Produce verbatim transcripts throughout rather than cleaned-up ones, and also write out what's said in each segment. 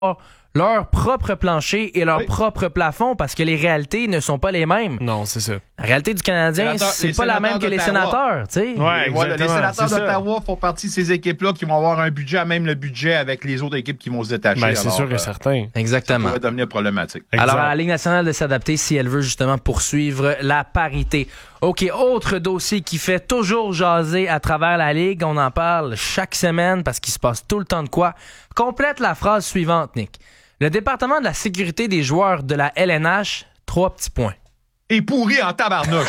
leur propre plancher et leur oui. propre plafond parce que les réalités ne sont pas les mêmes. Non, c'est ça. La réalité du Canadien, Sénateur, c'est les pas la même que les sénateurs, tu sais. Ouais, voilà, les sénateurs c'est d'Ottawa ça. font partie de ces équipes-là qui vont avoir un budget, même le budget avec les autres équipes qui vont se détacher. Ben, c'est alors, sûr et euh, certain. Exactement. Ça pourrait devenir problématique. Exact. Alors, à la Ligue nationale de s'adapter si elle veut justement poursuivre la parité. OK, autre dossier qui fait toujours jaser à travers la Ligue. On en parle chaque semaine parce qu'il se passe tout le temps de quoi. Complète la phrase suivante, Nick. Le département de la sécurité des joueurs de la L N H, trois petits points. Et pourri en tabarnouche.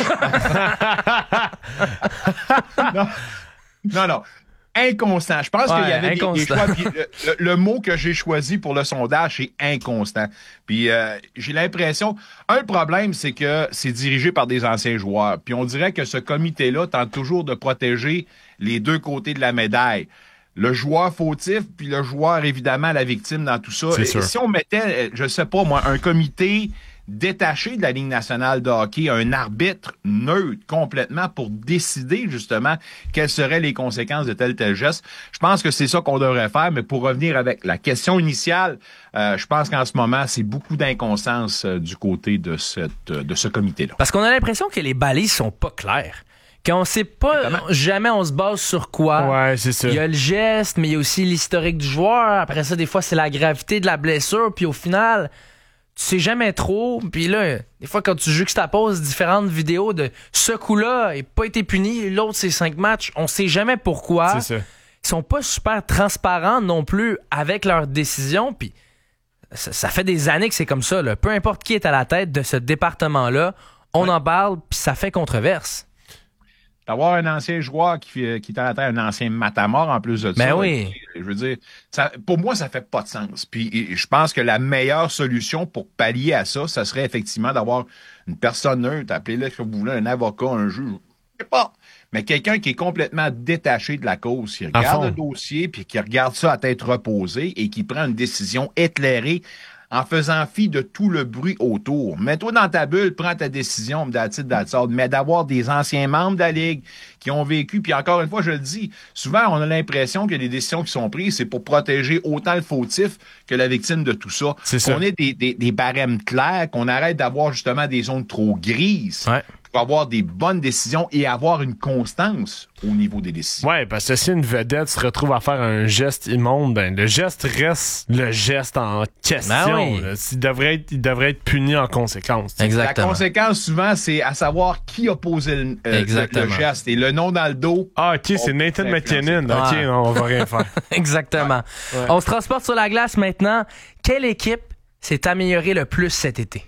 non, non, non. Inconstant. Je pense ouais, qu'il y avait des, des choix. Puis le, le, le mot que j'ai choisi pour le sondage, c'est inconstant. Puis euh, j'ai l'impression... Un problème, c'est que c'est dirigé par des anciens joueurs. Puis on dirait que ce comité-là tente toujours de protéger les deux côtés de la médaille. Le joueur fautif, puis le joueur, évidemment, la victime dans tout ça. C'est Et, sûr. si on mettait, je sais pas moi, un comité détaché de la Ligue nationale de hockey, un arbitre neutre complètement pour décider justement quelles seraient les conséquences de tel tel geste, je pense que c'est ça qu'on devrait faire. Mais pour revenir avec la question initiale, euh, je pense qu'en ce moment, c'est beaucoup d'inconstance euh, du côté de, cette, euh, de ce comité-là. Parce qu'on a l'impression que les balises sont pas claires. Qu'on sait pas, Exactement. jamais on se base sur quoi. Ouais, c'est ça. Il y a le geste, mais il y a aussi l'historique du joueur. Après ça, des fois, c'est la gravité de la blessure. Puis au final, tu sais jamais trop. Puis là, des fois, quand tu juxtaposes différentes vidéos de ce coup-là, il n'a pas été puni, l'autre, c'est cinq matchs, on sait jamais pourquoi. C'est ça. Ils sont pas super transparents non plus avec leurs décisions. Puis ça, ça fait des années que c'est comme ça, là. Peu importe qui est à la tête de ce département-là, on ouais. en parle, puis ça fait controverse. D'avoir un ancien joueur qui, qui est à la tête, un ancien matamor en plus de Ben ça. oui. Je veux dire, ça, pour moi, ça fait pas de sens. Puis je pense que la meilleure solution pour pallier à ça, ça serait effectivement d'avoir une personne neutre, appelez-le ce que vous voulez, un avocat, un juge, je sais pas. Mais quelqu'un qui est complètement détaché de la cause, qui regarde le dossier, puis qui regarde ça à tête reposée et qui prend une décision éclairée en faisant fi de tout le bruit autour. Mets-toi dans ta bulle, prends ta décision, that's it, that's all. Mais d'avoir des anciens membres de la Ligue qui ont vécu, puis encore une fois, je le dis, souvent, on a l'impression que les décisions qui sont prises, c'est pour protéger autant le fautif que la victime de tout ça. C'est ça. Qu'on ait des, des, des barèmes clairs, qu'on arrête d'avoir justement des zones trop grises. Ouais. Pour avoir des bonnes décisions et avoir une constance au niveau des décisions. Ouais, parce que si une vedette se retrouve à faire un geste immonde, ben le geste reste le geste en question. Ben oui. Là. Il, devrait être, il devrait être puni en conséquence. t'sais. Exactement. La conséquence, souvent, c'est à savoir qui a posé le, euh, Exactement. le, le geste. Et le nom dans le dos. Ah, OK, c'est on Nathan peut McKinnon. influencer. OK, Ouais. non, on va rien faire. Exactement. Ouais. On se transporte sur la glace maintenant. Quelle équipe s'est améliorée le plus cet été?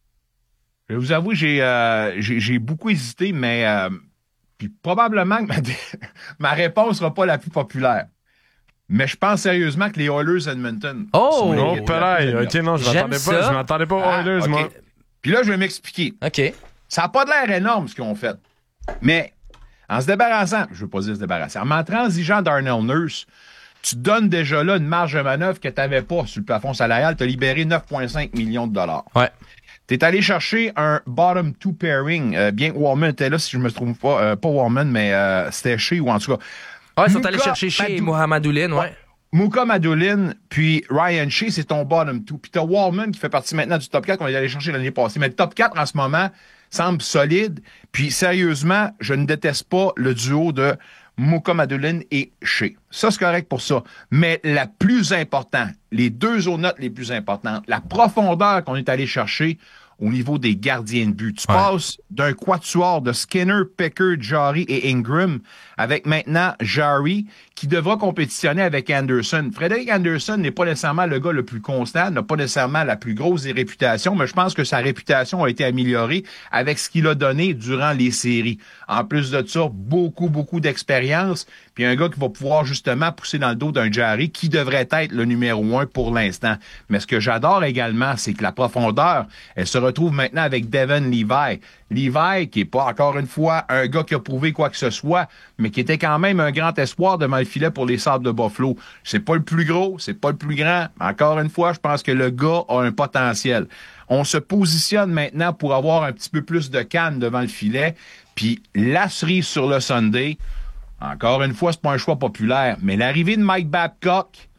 Je vous avoue, j'ai, euh, j'ai, j'ai beaucoup hésité, mais euh, puis probablement que ma, ma réponse sera pas la plus populaire. Mais je pense sérieusement que les Oilers Edmonton. Oh! sont Non, les- pareil. OK, non, je J'aime m'attendais ça. pas. Je m'attendais pas aux Ah, Oilers, ok. moi. Puis là, je vais m'expliquer. OK. Ça n'a pas de l'air énorme, ce qu'ils ont fait. Mais en se débarrassant, je veux pas dire se débarrasser, en transigeant Darnell Nurse, tu donnes déjà là une marge de manœuvre que tu n'avais pas sur le plafond salarial. Tu as libéré neuf virgule cinq millions de dollars. Ouais. Tu es allé chercher un bottom two pairing, euh, bien que Warman était là, si je me trompe pas, euh, pas Warman, mais euh, c'était chez, ou en tout cas. Ouais, ils sont Mouka allés chercher chez Madou- Mohamedouline, ouais. Mouka Madolin, puis Ryan Shea, c'est ton bottom two. Puis t'as Wallman qui fait partie maintenant du top quatre qu'on est allé chercher l'année passée. Mais le top quatre en ce moment semble solide. Puis sérieusement, je ne déteste pas le duo de Mouka Madolin et Shea. Ça, c'est correct pour ça. Mais la plus importante, les deux autres notes les plus importantes, la profondeur qu'on est allé chercher au niveau des gardiens de but. Tu Ouais. passes d'un quatuor de Skinner, Pickard, Jarry et Ingram avec maintenant Jarry qui devra compétitionner avec Anderson. Frédéric Anderson n'est pas nécessairement le gars le plus constant, n'a pas nécessairement la plus grosse des réputations, mais je pense que sa réputation a été améliorée avec ce qu'il a donné durant les séries. En plus de ça, beaucoup, beaucoup d'expérience, puis un gars qui va pouvoir justement pousser dans le dos d'un Jarry qui devrait être le numéro un pour l'instant. Mais ce que j'adore également, c'est que la profondeur, elle se retrouve maintenant avec Devon Levi. Levi, qui est pas encore une fois un gars qui a prouvé quoi que ce soit, mais qui était quand même un grand espoir devant le filet pour les Sabres de Buffalo. C'est pas le plus gros, c'est pas le plus grand. Encore une fois, je pense que le gars a un potentiel. On se positionne maintenant pour avoir un petit peu plus de canne devant le filet. Puis la cerise sur le Sunday, encore une fois, c'est pas un choix populaire, mais l'arrivée de Mike Babcock,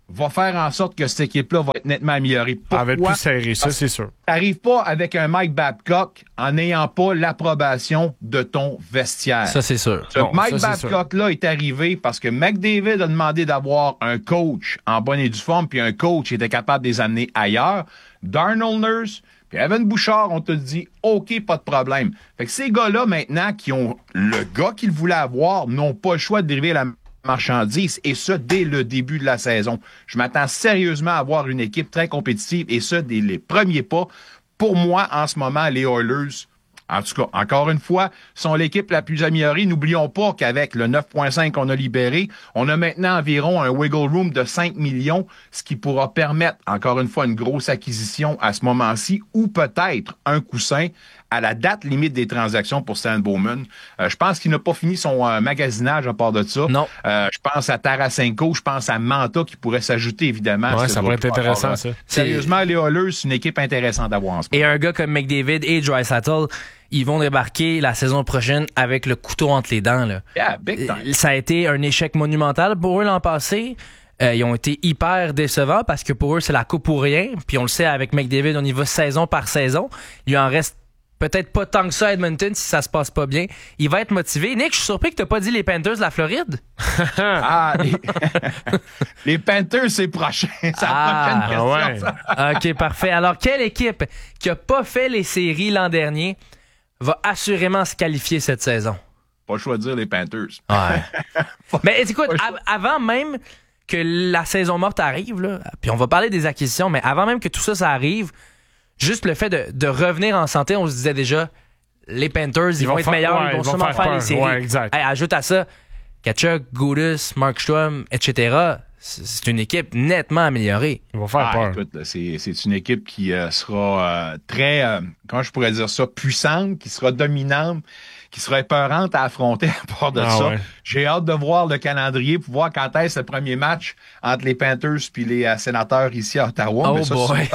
va faire en sorte que cette équipe-là va être nettement améliorée. Pourquoi? Elle va être plus serrée, ça, c'est sûr. T'arrives pas avec un Mike Babcock en n'ayant pas l'approbation de ton vestiaire. Ça, c'est sûr. Ce Bon, Mike ça, c'est Babcock-là est arrivé parce que McDavid a demandé d'avoir un coach en bonne et due forme, puis un coach qui était capable de les amener ailleurs. Darnell Nurse, puis Evan Bouchard, on te dit, OK, pas de problème. Fait que ces gars-là, maintenant, qui ont le gars qu'ils voulaient avoir, n'ont pas le choix de dériver la marchandise, et ça, dès le début de la saison. Je m'attends sérieusement à avoir une équipe très compétitive, et ça, dès les premiers pas. Pour moi, en ce moment, les Oilers, en tout cas, encore une fois, sont l'équipe la plus améliorée. N'oublions pas qu'avec le neuf virgule cinq qu'on a libéré, on a maintenant environ un wiggle room de cinq millions, ce qui pourra permettre, encore une fois, une grosse acquisition à ce moment-ci, ou peut-être un coussin à la date limite des transactions pour Stan Bowman. Euh, je pense qu'il n'a pas fini son euh, magasinage à part de ça. Non. Euh, je pense à Tarasenko, je pense à Manta qui pourrait s'ajouter évidemment. Ouais, à ce ça pourrait être groupe. intéressant, Alors, ça. Sérieusement, les Oilers, c'est une équipe intéressante à voir en ce moment. Et un gars comme McDavid et Draisaitl, ils vont débarquer la saison prochaine avec le couteau entre les dents, là. Yeah, big time. Ça a été un échec monumental pour eux l'an passé. Euh, ils ont été hyper décevants parce que pour eux, c'est la coupe pour rien. Puis on le sait, avec McDavid, on y va saison par saison. Il en reste peut-être pas tant que ça à Edmonton si ça se passe pas bien. Il va être motivé. Nick, je suis surpris que t'as pas dit les Panthers de la Floride. Ah, les, les Panthers, c'est prochain. C'est la Ah, prochaine question. ouais. ça. OK, parfait. Alors, quelle équipe qui a pas fait les séries l'an dernier va assurément se qualifier cette saison? Pas le choix de dire les Panthers. Ouais. Mais écoute, av- avant même que la saison morte arrive, là, puis on va parler des acquisitions, mais avant même que tout ça, ça arrive, juste le fait de, de revenir en santé, on se disait déjà, les Panthers, ils, Ils vont, vont être faire- meilleurs, ouais, ils vont ils vont sûrement faire faire, peur. les séries. Ouais, exact. Hey, ajoute à ça, Tkachuk, Gudis, Markstrom, et cetera. C'est c'est une équipe nettement améliorée. Ils vont faire Ah, peur. écoute, là, c'est, c'est une équipe qui euh, sera euh, très, euh, comment je pourrais dire ça, puissante, qui sera dominante, qui sera épeurante à affronter à part de Ah, ça. ouais. J'ai hâte de voir le calendrier pour voir quand est-ce le premier match entre les Panthers puis les euh, sénateurs ici à Ottawa. Oh mais ça, boy.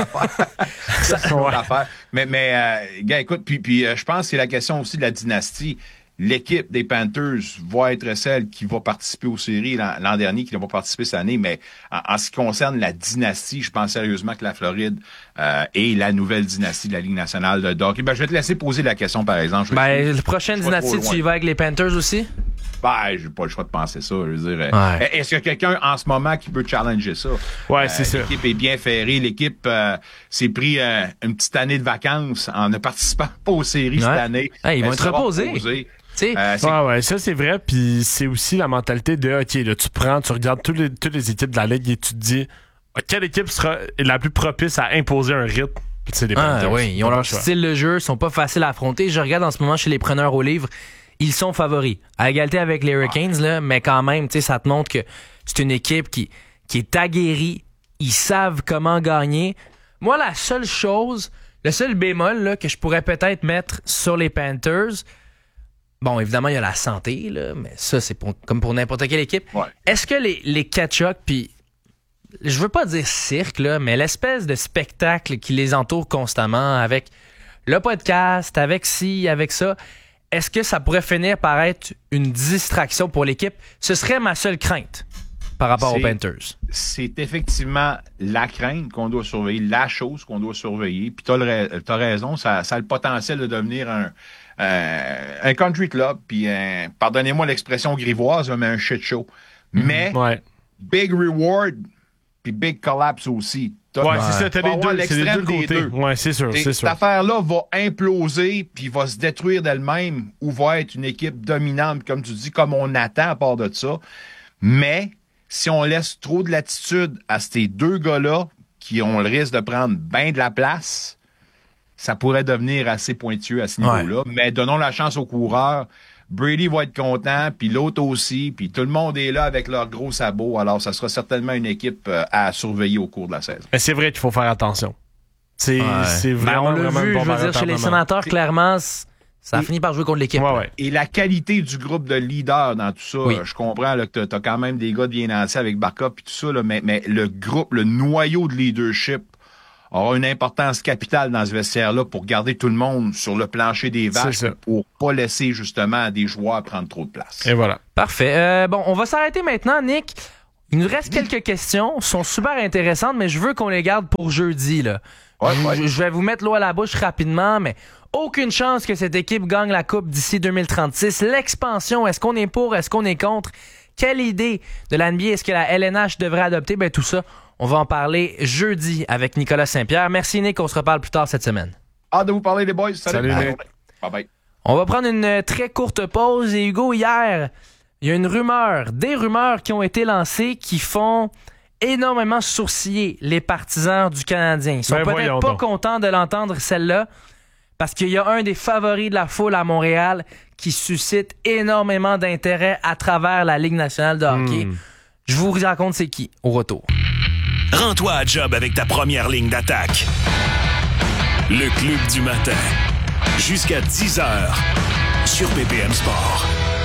ça, c'est une autre affaire. Mais, mais euh, gars, écoute, puis, puis euh, je pense que c'est la question aussi de la dynastie. L'équipe des Panthers va être celle qui va participer aux séries l'an, l'an dernier, qui n'a pas participé cette année, mais en, en ce qui concerne la dynastie, je pense sérieusement que la Floride euh, est la nouvelle dynastie de la Ligue nationale de hockey. Ben, je vais te laisser poser la question, par exemple. Je vais- Ben, la prochaine je vais trop dynastie, loin. tu y vas avec les Panthers aussi? Ben, j'ai pas le choix de penser ça. Je veux dire, Ouais. euh, est-ce qu'il y a quelqu'un en ce moment qui peut challenger ça? Ouais, c'est ça. L'équipe est bien ferrée. L'équipe euh, s'est pris euh, une petite année de vacances en ne participant pas aux séries Ouais. cette année. Hey, ils vont Elle être sera reposés. reposée. Tu sais, Euh, c'est- Ouais, ouais, ça c'est vrai. Puis c'est aussi la mentalité de, OK, là, tu prends, tu regardes tous les, toutes les équipes de la Ligue et tu te dis, quelle équipe sera la plus propice à imposer un rythme? Puis c'est les Ah, Panthers. oui, ils ont Pas leur le choix. style de jeu, ils sont pas faciles à affronter. Je regarde en ce moment chez les preneurs au livre, ils sont favoris. À égalité avec les Hurricanes, là, mais quand même, tu sais, ça te montre que c'est une équipe qui, qui est aguerrie. Ils savent comment gagner. Moi, la seule chose, le seul bémol là, que je pourrais peut-être mettre sur les Panthers, bon, évidemment, il y a la santé, là, mais ça, c'est pour- comme pour n'importe quelle équipe. Ouais. Est-ce que les, les Tkachuk, puis je veux pas dire cirque, là, mais l'espèce de spectacle qui les entoure constamment avec le podcast, avec ci, avec ça, est-ce que ça pourrait finir par être une distraction pour l'équipe? Ce serait ma seule crainte par rapport aux C'est- Panthers. c'est effectivement la crainte qu'on doit surveiller, la chose qu'on doit surveiller. Puis t'as, le ra- t'as raison, ça, ça a le potentiel de devenir un, euh, un country club, puis un, pardonnez-moi l'expression grivoise, mais un shit show. Mais Ouais. big reward, puis big collapse aussi. T'as- Ouais, c'est ça, t'as Faut les avoir deux, c'est les l'extrême deux des côtés. deux. Ouais, c'est sûr, Et c'est cette sûr. affaire-là va imploser puis va se détruire d'elle-même ou va être une équipe dominante, comme tu dis, comme on attend à part de ça. Mais si on laisse trop de latitude à ces deux gars-là qui ont le risque de prendre bien de la place, ça pourrait devenir assez pointueux à ce niveau-là. Mais donnons la chance aux coureurs. Brady va être content, puis l'autre aussi, puis tout le monde est là avec leurs gros sabots. Alors, ça sera certainement une équipe euh, à surveiller au cours de la saison. Mais c'est vrai qu'il faut faire attention. C'est Ouais. c'est Ben, vraiment, on l'a vraiment vu, une bombe je veux à dire, chez les retardement. sénateurs, clairement, c- ça a Et- fini par jouer contre l'équipe. Ouais, ouais. Et la qualité du groupe de leaders dans tout ça, Oui. euh, je comprends là, que tu as quand même des gars de bien lancés avec Barca et tout ça, là, mais, mais le groupe, le noyau de leadership aura une importance capitale dans ce vestiaire-là pour garder tout le monde sur le plancher des vaches, C'est ça. pour pas laisser justement des joueurs prendre trop de place. Et voilà. Parfait. Euh, bon, on va s'arrêter maintenant, Nick. Il nous reste quelques questions, sont super intéressantes, mais je veux qu'on les garde pour jeudi, là. Ouais, je, ouais. je vais vous mettre l'eau à la bouche rapidement, mais aucune chance que cette équipe gagne la Coupe d'ici deux mille trente-six. L'expansion, est-ce qu'on est pour, est-ce qu'on est contre? Quelle idée de la N B A est-ce que la L N H devrait adopter? Ben tout ça, on va en parler jeudi avec Nicolas Saint-Pierre. Merci Nick, on se reparle plus tard cette semaine. Hâte de vous parler les boys. Salut, Salut Nick. Bye bye. On va prendre une très courte pause et Hugo, hier, il y a une rumeur, des rumeurs qui ont été lancées qui font énormément sourciller les partisans du Canadien. Ils sont Ben, peut-être voyons pas donc. contents de l'entendre celle-là parce qu'il y a un des favoris de la foule à Montréal qui suscite énormément d'intérêt à travers la Ligue nationale de hockey. Mm. Je vous raconte c'est qui au retour. Rends-toi à job avec ta première ligne d'attaque. Le Club du matin. Jusqu'à dix heures sur B P M Sport.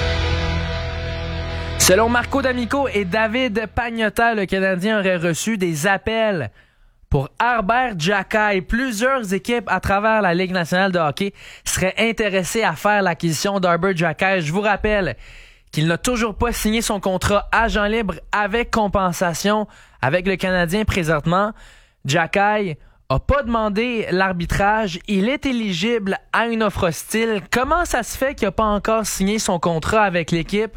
Selon Marco D'Amico et David Pagnotta, le Canadien aurait reçu des appels pour Herbert Giacai. Plusieurs équipes à travers la Ligue nationale de hockey seraient intéressées à faire l'acquisition d'Herbert Giacai. Je vous rappelle qu'il n'a toujours pas signé son contrat agent libre avec compensation avec le Canadien présentement. Giacai a pas demandé l'arbitrage. Il est éligible à une offre hostile. Comment ça se fait qu'il n'a pas encore signé son contrat avec l'équipe?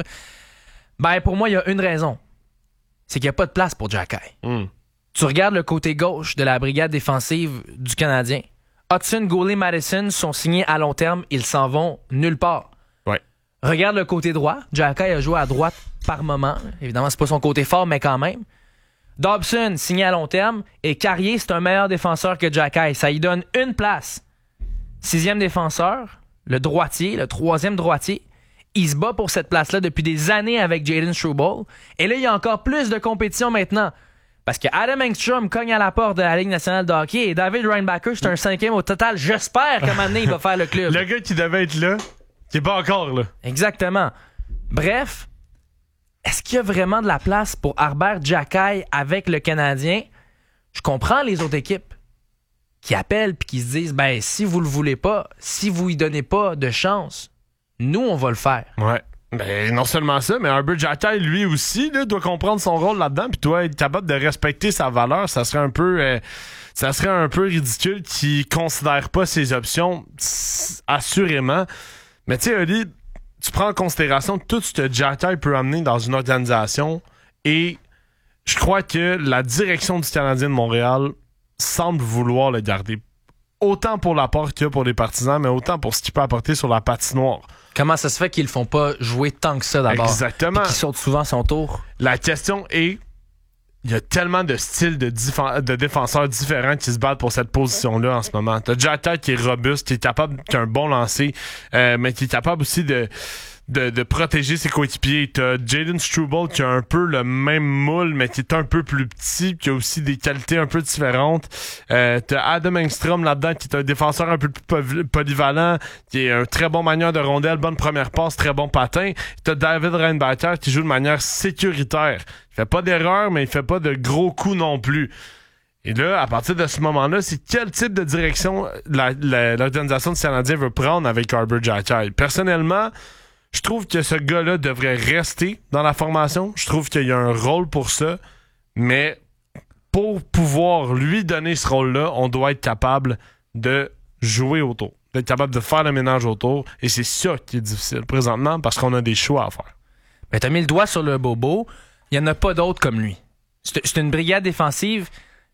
Ben, pour moi, il y a une raison. C'est qu'il n'y a pas de place pour Giacai. Mm. Tu regardes le côté gauche de la brigade défensive du Canadien. Hudson, Goulet, Madison sont signés à long terme. Ils s'en vont nulle part. Ouais. Regarde le côté droit. Giacai a joué à droite par moment. Évidemment, c'est pas son côté fort, mais quand même. Dobson, signé à long terme. Et Carrier, c'est un meilleur défenseur que Giacai. Ça y donne une place. Sixième défenseur, le droitier, le troisième droitier. Il se bat pour cette place-là depuis des années avec Jayden Struble. Et là, il y a encore plus de compétition maintenant. Parce que Adam Engstrom cogne à la porte de la Ligue nationale de hockey et David Reinbacher, c'est un cinquième au total. J'espère qu'à un moment donné, il va faire le club. Le gars qui devait être là, qui est pas encore là. Exactement. Bref, est-ce qu'il y a vraiment de la place pour Herbert Giacai avec le Canadien? Je comprends les autres équipes qui appellent et qui se disent, ben, si vous le voulez pas, si vous lui donnez pas de chance, nous, on va le faire. Ouais. Ben, non seulement ça, mais Herbert Giacai, lui aussi, là, doit comprendre son rôle là-dedans, puis doit être capable de respecter sa valeur. Ça serait un peu, euh, ça serait un peu ridicule qu'il considère pas ses options, assurément. Mais tu sais, Oli, tu prends en considération tout ce que Giacai peut amener dans une organisation, et je crois que la direction du Canadien de Montréal semble vouloir le garder. Autant pour l'apport qu'il y a pour les partisans, mais autant pour ce qu'il peut apporter sur la patinoire. Comment ça se fait qu'ils le font pas jouer tant que ça d'abord? Exactement. Qu'ils sautent souvent son tour. La question est, il y a tellement de styles de, difen- de défenseurs différents qui se battent pour cette position-là en ce moment. T'as Giacai qui est robuste, qui est capable, qui a un bon lancer, euh, mais qui est capable aussi de, de, de protéger ses coéquipiers. T'as Jayden Struble qui a un peu le même moule, mais qui est un peu plus petit, qui a aussi des qualités un peu différentes. Euh, t'as Adam Engstrom là-dedans, qui est un défenseur un peu plus polyvalent, qui est un très bon manieur de rondelle, bonne première passe, très bon patin. T'as David Reinbacher qui joue de manière sécuritaire. Il fait pas d'erreur, mais il fait pas de gros coups non plus. Et là, à partir de ce moment-là, c'est quel type de direction la, la, l'organisation du Canadien veut prendre avec Herbert Giacai? Personnellement, je trouve que ce gars-là devrait rester dans la formation. Je trouve qu'il y a un rôle pour ça. Mais pour pouvoir lui donner ce rôle-là, on doit être capable de jouer autour. D'être capable de faire le ménage autour. Et c'est ça qui est difficile présentement parce qu'on a des choix à faire. Ben, t'as mis le doigt sur le bobo. Il n'y en a pas d'autres comme lui. C'est, c'est une brigade défensive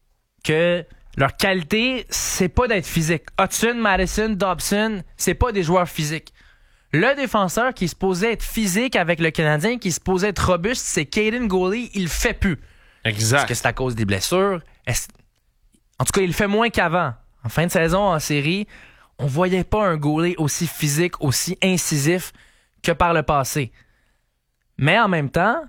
que leur qualité, c'est pas d'être physique. Hudson, Madison, Dobson, c'est pas des joueurs physiques. Le défenseur qui est supposé être physique avec le Canadien, qui est supposé être robuste, c'est Caden Goulet. Il le fait plus. Exact. Est-ce que c'est à cause des blessures? Est-ce... En tout cas, il le fait moins qu'avant. En fin de saison, en série, on voyait pas un Goulet aussi physique, aussi incisif que par le passé. Mais en même temps,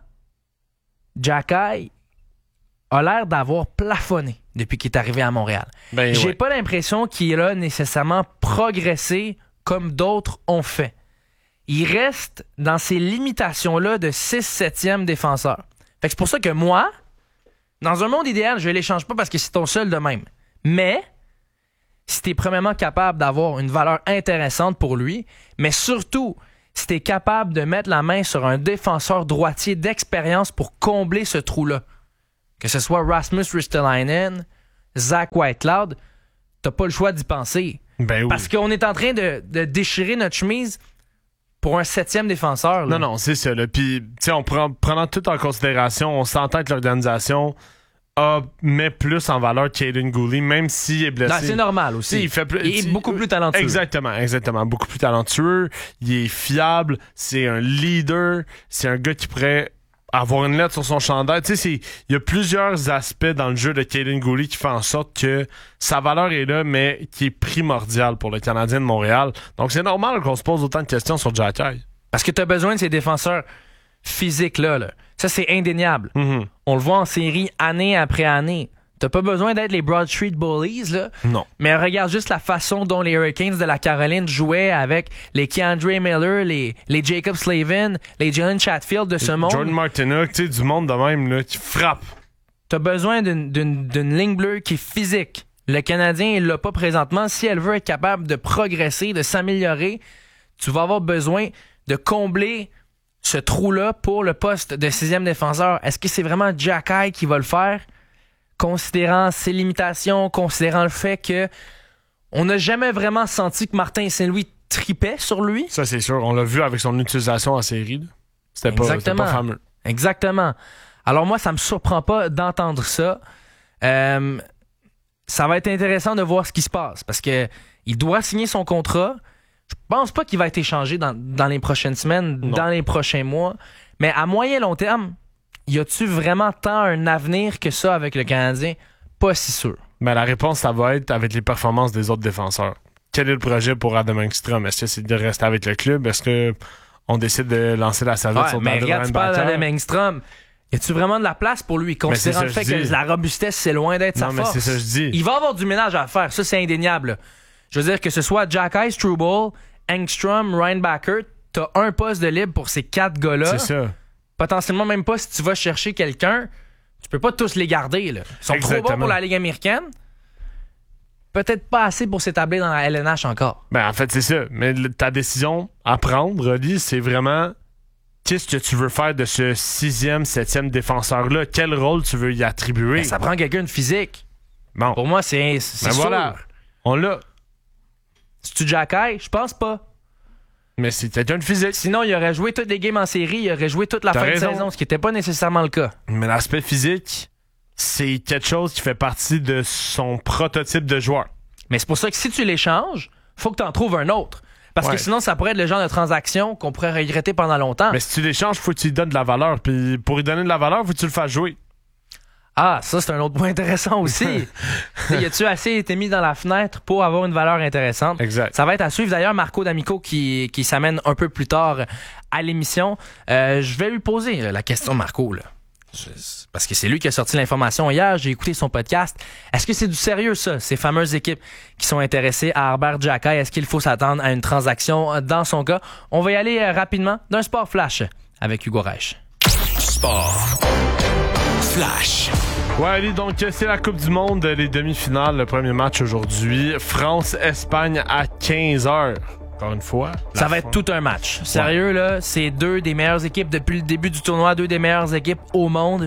Giacai a l'air d'avoir plafonné depuis qu'il est arrivé à Montréal. Ben, J'ai ouais. pas l'impression qu'il a nécessairement progressé comme d'autres ont fait. Il reste dans ces limitations-là de six septième défenseur. Fait que c'est pour ça que moi, dans un monde idéal, je ne l'échange pas parce que c'est ton seul de même. Mais, si tu es premièrement capable d'avoir une valeur intéressante pour lui, mais surtout, si t'es capable de mettre la main sur un défenseur droitier d'expérience pour combler ce trou-là, que ce soit Rasmus Ristolainen, Zach Whitecloud, t'as pas le choix d'y penser. Ben oui. Parce qu'on est en train de, de déchirer notre chemise pour un septième défenseur. Là. Non, non, c'est ça. Là. Puis, tu sais, on prend, prenant tout en considération, on s'entend que l'organisation a, met plus en valeur Kaiden Guhle, même s'il est blessé. Non, c'est normal aussi. Il, fait plus, il est beaucoup plus talentueux. Exactement, exactement. Beaucoup plus talentueux. Il est fiable. C'est un leader. C'est un gars qui pourrait avoir une lettre sur son chandail. Tu sais, il y a plusieurs aspects dans le jeu de Kaiden Guhle qui font en sorte que sa valeur est là, mais qui est primordiale pour le Canadien de Montréal. Donc, c'est normal qu'on se pose autant de questions sur Jack High. Parce que tu as besoin de ces défenseurs physiques-là. Là. Ça, c'est indéniable. Mm-hmm. On le voit en série année après année. T'as pas besoin d'être les Broad Street Bullies, là. Non. Mais regarde juste la façon dont les Hurricanes de la Caroline jouaient avec les Keandre Miller, les, les Jacob Slavin, les Jalen Chatfield de ce monde. Jordan Martinook, tu sais, du monde de même, là, qui frappe. T'as besoin d'une, d'une, d'une ligne bleue qui est physique. Le Canadien, il l'a pas présentement. Si elle veut être capable de progresser, de s'améliorer, tu vas avoir besoin de combler ce trou-là pour le poste de sixième défenseur. Est-ce que c'est vraiment Jack High qui va le faire? Considérant ses limitations, considérant le fait que on n'a jamais vraiment senti que Martin Saint-Louis tripait sur lui. Ça, c'est sûr. On l'a vu avec son utilisation en série. Là. C'était pas, c'était pas fameux. Exactement. Alors moi, ça me surprend pas d'entendre ça. Euh, ça va être intéressant de voir ce qui se passe parce que il doit signer son contrat. Je pense pas qu'il va être échangé dans, dans les prochaines semaines, non. dans les prochains mois. Mais à moyen long terme, y a-tu vraiment tant un avenir que ça avec le Canadien? Pas si sûr. Ben, la réponse, ça va être avec les performances des autres défenseurs. Quel est le projet pour Adam Engstrom? Est-ce que c'est de rester avec le club? Est-ce qu'on décide de lancer la serviette ouais, sur mais David regarde, tu parles Reinbacher? d'Adam Engstrom. Y a-tu vraiment de la place pour lui? Considérant le fait que la robustesse, c'est loin d'être non, sa mais force. c'est ça que je dis. Il va avoir du ménage à faire. Ça, c'est indéniable. Je veux dire que ce soit Jack High, Struble, Engstrom, Reinbacher, t'as un poste de libre pour ces quatre gars-là. C'est ça. Potentiellement, même pas si tu vas chercher quelqu'un, tu peux pas tous les garder. Là. Ils sont Exactement. trop bons pour la Ligue américaine. Peut-être pas assez pour s'établir dans la L N H encore. Ben, en fait, c'est ça. Mais le, ta décision à prendre, Oli, c'est vraiment qu'est-ce que tu veux faire de ce sixième, septième défenseur-là? Quel rôle tu veux y attribuer? Ben, ça prend quelqu'un de physique. Bon. Pour moi, c'est, c'est ben sûr. Voilà. On l'a. C'est-tu Jack High? Je pense pas. Mais c'est quelqu'un de physique. Sinon, il aurait joué toutes les games en série, il aurait joué toute la T'as fin raison. de saison, ce qui n'était pas nécessairement le cas. Mais l'aspect physique, c'est quelque chose qui fait partie de son prototype de joueur. Mais c'est pour ça que si tu l'échanges, faut que tu en trouves un autre. Parce ouais. que sinon, ça pourrait être le genre de transaction qu'on pourrait regretter pendant longtemps. Mais si tu l'échanges, faut que tu lui donnes de la valeur. Puis pour lui donner de la valeur, faut que tu le fasses jouer. Ah, ça, c'est un autre point intéressant aussi. Y a-tu assez été mis dans la fenêtre pour avoir une valeur intéressante? Exact. Ça va être à suivre. D'ailleurs, Marco D'Amico qui, qui s'amène un peu plus tard à l'émission. Euh, je vais lui poser la question, Marco, là. Je, parce que c'est lui qui a sorti l'information hier. J'ai écouté son podcast. Est-ce que c'est du sérieux, ça, ces fameuses équipes qui sont intéressées à Herbert Xhekaj? Est-ce qu'il faut s'attendre à une transaction dans son cas? On va y aller euh, rapidement d'un sport flash avec Hugo Reich. Sport flash. Ouais, allez, donc c'est la Coupe du Monde, les demi-finales, le premier match aujourd'hui. France-Espagne à quinze heures. Encore une fois. Ça va être tout un match. Sérieux, ouais. là, c'est deux des meilleures équipes depuis le début du tournoi, deux des meilleures équipes au monde.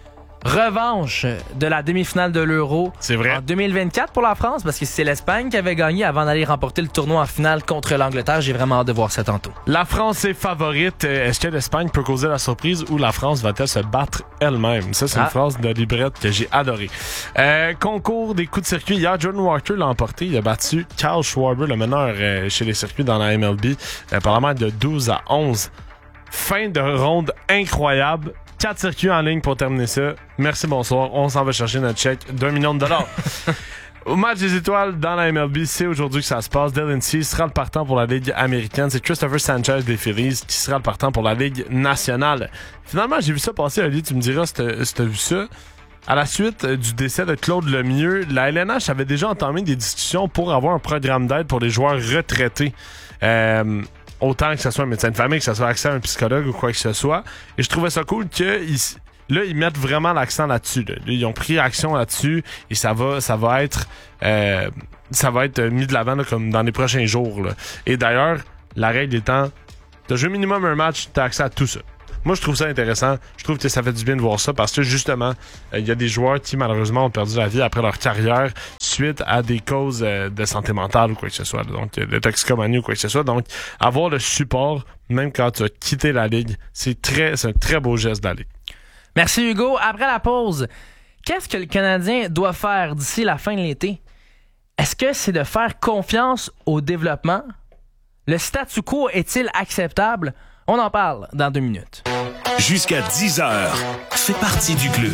Revanche de la demi-finale de l'Euro. C'est vrai. En deux mille vingt-quatre pour la France, parce que c'est l'Espagne qui avait gagné avant d'aller remporter le tournoi en finale contre l'Angleterre. J'ai vraiment hâte de voir ça tantôt. La France est favorite. Est-ce que l'Espagne peut causer la surprise ou la France va-t-elle se battre elle-même? Ça, c'est ah. une phrase de librette que j'ai adorée. Euh, concours des coups de circuit. Hier, Jordan Walker l'a emporté. Il a battu Kyle Schwarber, le meneur euh, chez les circuits dans la M L B, euh, par la marque de douze à onze. Fin de ronde incroyable. Quatre circuits en ligne pour terminer ça. Merci, bonsoir. On s'en va chercher notre chèque d'un million de dollars. Au match des étoiles dans la M L B, c'est aujourd'hui que ça se passe. Dylan Cease sera le partant pour la Ligue américaine. C'est Christopher Sanchez des Phillies qui sera le partant pour la Ligue nationale. Finalement, j'ai vu ça passer, Ali. Tu me diras si t'as, si t'as vu ça. À la suite du décès de Claude Lemieux, la L N H avait déjà entamé des discussions pour avoir un programme d'aide pour les joueurs retraités. Euh... Autant que ce soit un médecin de famille, que ce soit accès à un psychologue ou quoi que ce soit. Et je trouvais ça cool que ils, là, ils mettent vraiment l'accent là-dessus. Là. Ils ont pris action là-dessus et ça va, ça va être, euh, ça va être mis de l'avant là, comme dans les prochains jours. Là. Et d'ailleurs, la règle étant, T'as joué minimum un match, t'as accès à tout ça. Moi, je trouve ça intéressant. Je trouve que ça fait du bien de voir ça parce que, justement, il euh, y a des joueurs qui, malheureusement, ont perdu la vie après leur carrière suite à des causes euh, de santé mentale ou quoi que ce soit. Donc, de toxicomanie ou quoi que ce soit. Donc, avoir le support, même quand tu as quitté la Ligue, c'est très, c'est un très beau geste de la Ligue. Merci, Hugo. Après la pause, qu'est-ce que le Canadien doit faire d'ici la fin de l'été? Est-ce que c'est de faire confiance au développement? Le statu quo est-il acceptable? On en parle dans deux minutes. Jusqu'à dix heures, fais partie du club.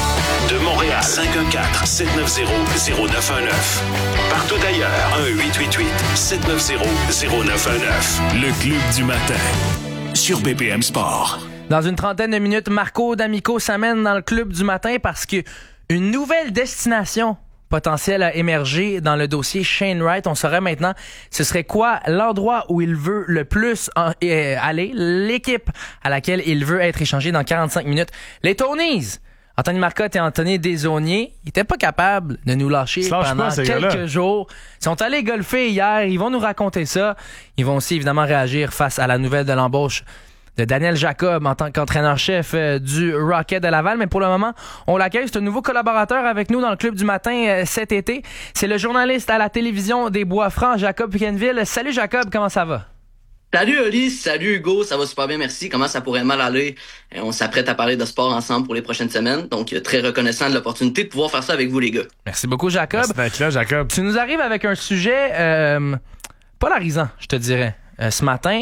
De Montréal, cinq un quatre, sept neuf zéro, zéro neuf un neuf. Partout ailleurs, un huit huit huit, sept neuf zéro, zéro neuf un neuf. Le club du matin, sur B P M Sport. Dans une trentaine de minutes, Marco D'Amico s'amène dans le club du matin parce que une nouvelle destination potentiel à émerger dans le dossier Shane Wright. On saurait maintenant ce serait quoi l'endroit où il veut le plus en, euh, aller, l'équipe à laquelle il veut être échangé dans quarante-cinq minutes. Les Tonys, Anthony Marcotte et Anthony Desaulniers, ils étaient pas capables de nous lâcher Lâche pendant pas, ces quelques gars-là. jours. Ils sont allés golfer hier, ils vont nous raconter ça. Ils vont aussi évidemment réagir face à la nouvelle de l'embauche de Daniel Jacob en tant qu'entraîneur-chef euh, du Rocket de Laval. Mais pour le moment, on l'accueille. C'est un nouveau collaborateur avec nous dans le club du matin euh, cet été. C'est le journaliste à la télévision des Bois-Francs, Jacob Piquenneville. Salut Jacob, comment ça va? Salut Oli, salut Hugo, ça va super bien, merci. Comment ça pourrait mal aller? On s'apprête à parler de sport ensemble pour les prochaines semaines. Donc, très reconnaissant de l'opportunité de pouvoir faire ça avec vous, les gars. Merci beaucoup, Jacob. Merci d'être là, Jacob. Tu nous arrives avec un sujet euh, polarisant, je te dirais, euh, ce matin.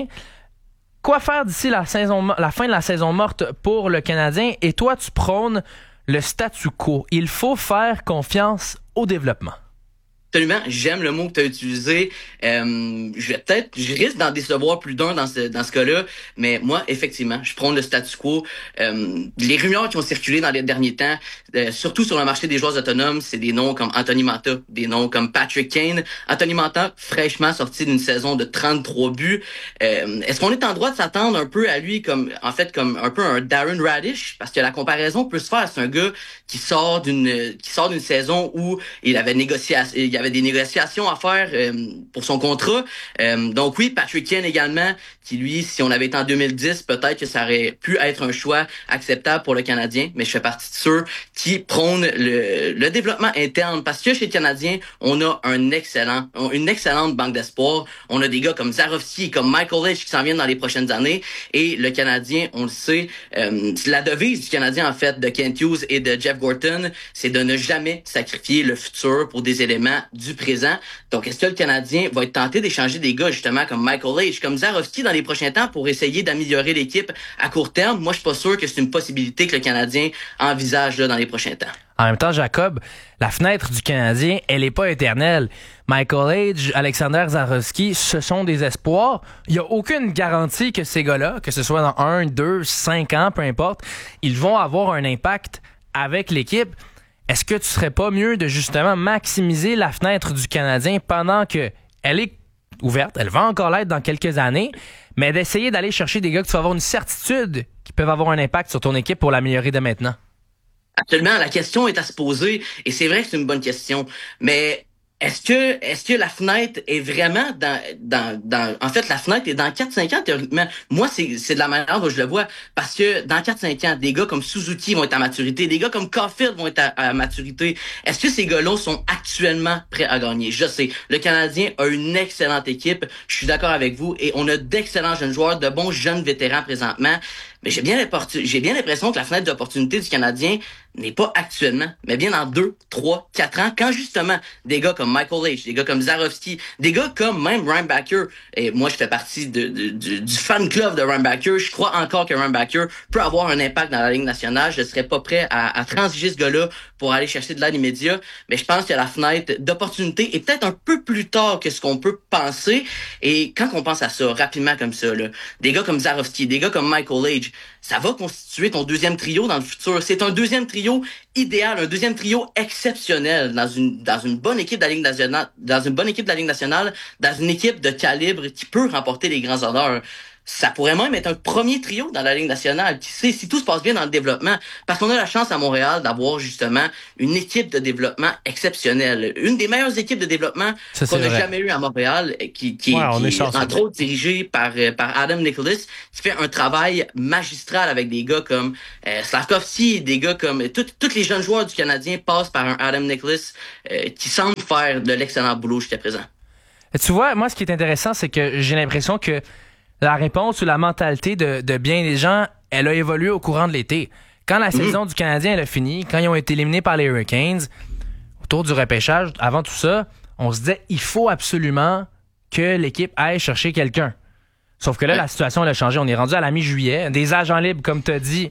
Quoi faire d'ici la saison, la fin de la saison morte pour le Canadien? Et toi, tu prônes le statu quo. Il faut faire confiance au développement. Absolument, j'aime le mot que tu as utilisé. Euh, je vais peut-être, je risque d'en décevoir plus d'un dans ce dans ce cas-là, mais moi, effectivement, je prends le statu quo. Euh, les rumeurs qui ont circulé dans les derniers temps, euh, surtout sur le marché des joueurs autonomes, c'est des noms comme Anthony Mantha, des noms comme Patrick Kane. Anthony Mantha, fraîchement sorti d'une saison de trente-trois buts. Euh, est-ce qu'on est en droit de s'attendre un peu à lui comme, en fait, comme un peu un Darren Radish? Parce que la comparaison peut se faire. C'est un gars qui sort d'une qui sort d'une saison où il avait négocié, il y avait des négociations à faire euh, pour son contrat. Euh, donc oui, Patrick Kane également, qui lui, si on avait été en deux mille dix, peut-être que ça aurait pu être un choix acceptable pour le Canadien, mais je fais partie de ceux qui prônent le, le développement interne, parce que chez le Canadien, on a un excellent, une excellente banque d'espoir. On a des gars comme Zarovski, comme Michael Leach qui s'en viennent dans les prochaines années, et le Canadien, on le sait, euh, la devise du Canadien, en fait, de Kent Hughes et de Jeff Gorton, c'est de ne jamais sacrifier le futur pour des éléments du présent. Donc, est-ce que le Canadien va être tenté d'échanger des gars, justement, comme Michael Leach, comme Zarovski dans les prochains temps pour essayer d'améliorer l'équipe à court terme? Moi, je suis pas sûr que c'est une possibilité que le Canadien envisage là dans les prochains temps. En même temps, Jacob, la fenêtre du Canadien, elle est pas éternelle. Michael Leach, Alexander Zarovski, ce sont des espoirs. Il y a aucune garantie que ces gars-là, que ce soit dans un, deux, cinq ans, peu importe, ils vont avoir un impact avec l'équipe. Est-ce que tu serais pas mieux de justement maximiser la fenêtre du Canadien pendant que elle est ouverte, elle va encore l'être dans quelques années, mais d'essayer d'aller chercher des gars que tu vas avoir une certitude qui peuvent avoir un impact sur ton équipe pour l'améliorer dès maintenant? Absolument, la question est à se poser, et c'est vrai que c'est une bonne question, mais est-ce que est-ce que la fenêtre est vraiment dans dans dans en fait la fenêtre est dans quatre cinq ans théoriquement. Moi c'est c'est de la manière dont je le vois, parce que dans quatre cinq ans, des gars comme Suzuki vont être à maturité, des gars comme Caulfield vont être à, à maturité. Est-ce que ces gars-là sont actuellement prêts à gagner? Je sais, le Canadien a une excellente équipe, je suis d'accord avec vous, et on a d'excellents jeunes joueurs, de bons jeunes vétérans présentement. Mais j'ai bien j'ai bien l'impression que la fenêtre d'opportunité du Canadien n'est pas actuellement, mais bien dans deux, trois, quatre ans, quand justement des gars comme Michael Leach, des gars comme Zarovski, des gars comme même Ryan Backer, et moi je fais partie de, de, de, du fan club de Ryan Backer, je crois encore que Ryan Backer peut avoir un impact dans la Ligue nationale, je ne serais pas prêt à, à transiger ce gars-là pour aller chercher de l'aide immédiate, mais je pense que la fenêtre d'opportunité est peut-être un peu plus tard que ce qu'on peut penser, et quand on pense à ça, rapidement comme ça, là, des gars comme Zarovski, des gars comme Michael Leach, ça va constituer ton deuxième trio dans le futur. C'est un deuxième trio idéal, un deuxième trio exceptionnel dans une dans une bonne équipe de la Ligue nationale, dans une bonne équipe de la Ligue nationale, dans une équipe de calibre qui peut remporter les grands honneurs. ça pourrait même être un premier trio dans la Ligue nationale. Qui sait, si tout se passe bien dans le développement, parce qu'on a la chance à Montréal d'avoir justement une équipe de développement exceptionnelle. Une des meilleures équipes de développement ça, qu'on n'a jamais eu à Montréal, qui, qui, ouais, qui est, est entre autres dirigée par, par Adam Nicholas, qui fait un travail magistral avec des gars comme euh, Slavkovski, des gars comme... Tous les jeunes joueurs du Canadien passent par un Adam Nicholas euh, qui semble faire de l'excellent boulot jusqu'à présent. Et tu vois, moi, ce qui est intéressant, c'est que j'ai l'impression que la réponse ou la mentalité de, de bien des gens, elle a évolué au courant de l'été. Quand la mmh. saison du Canadien elle a fini, quand ils ont été éliminés par les Hurricanes, autour du repêchage, avant tout ça, on se disait il faut absolument que l'équipe aille chercher quelqu'un. Sauf que là, ouais. la situation elle a changé. On est rendu à la mi-juillet. Des agents libres, comme tu as dit,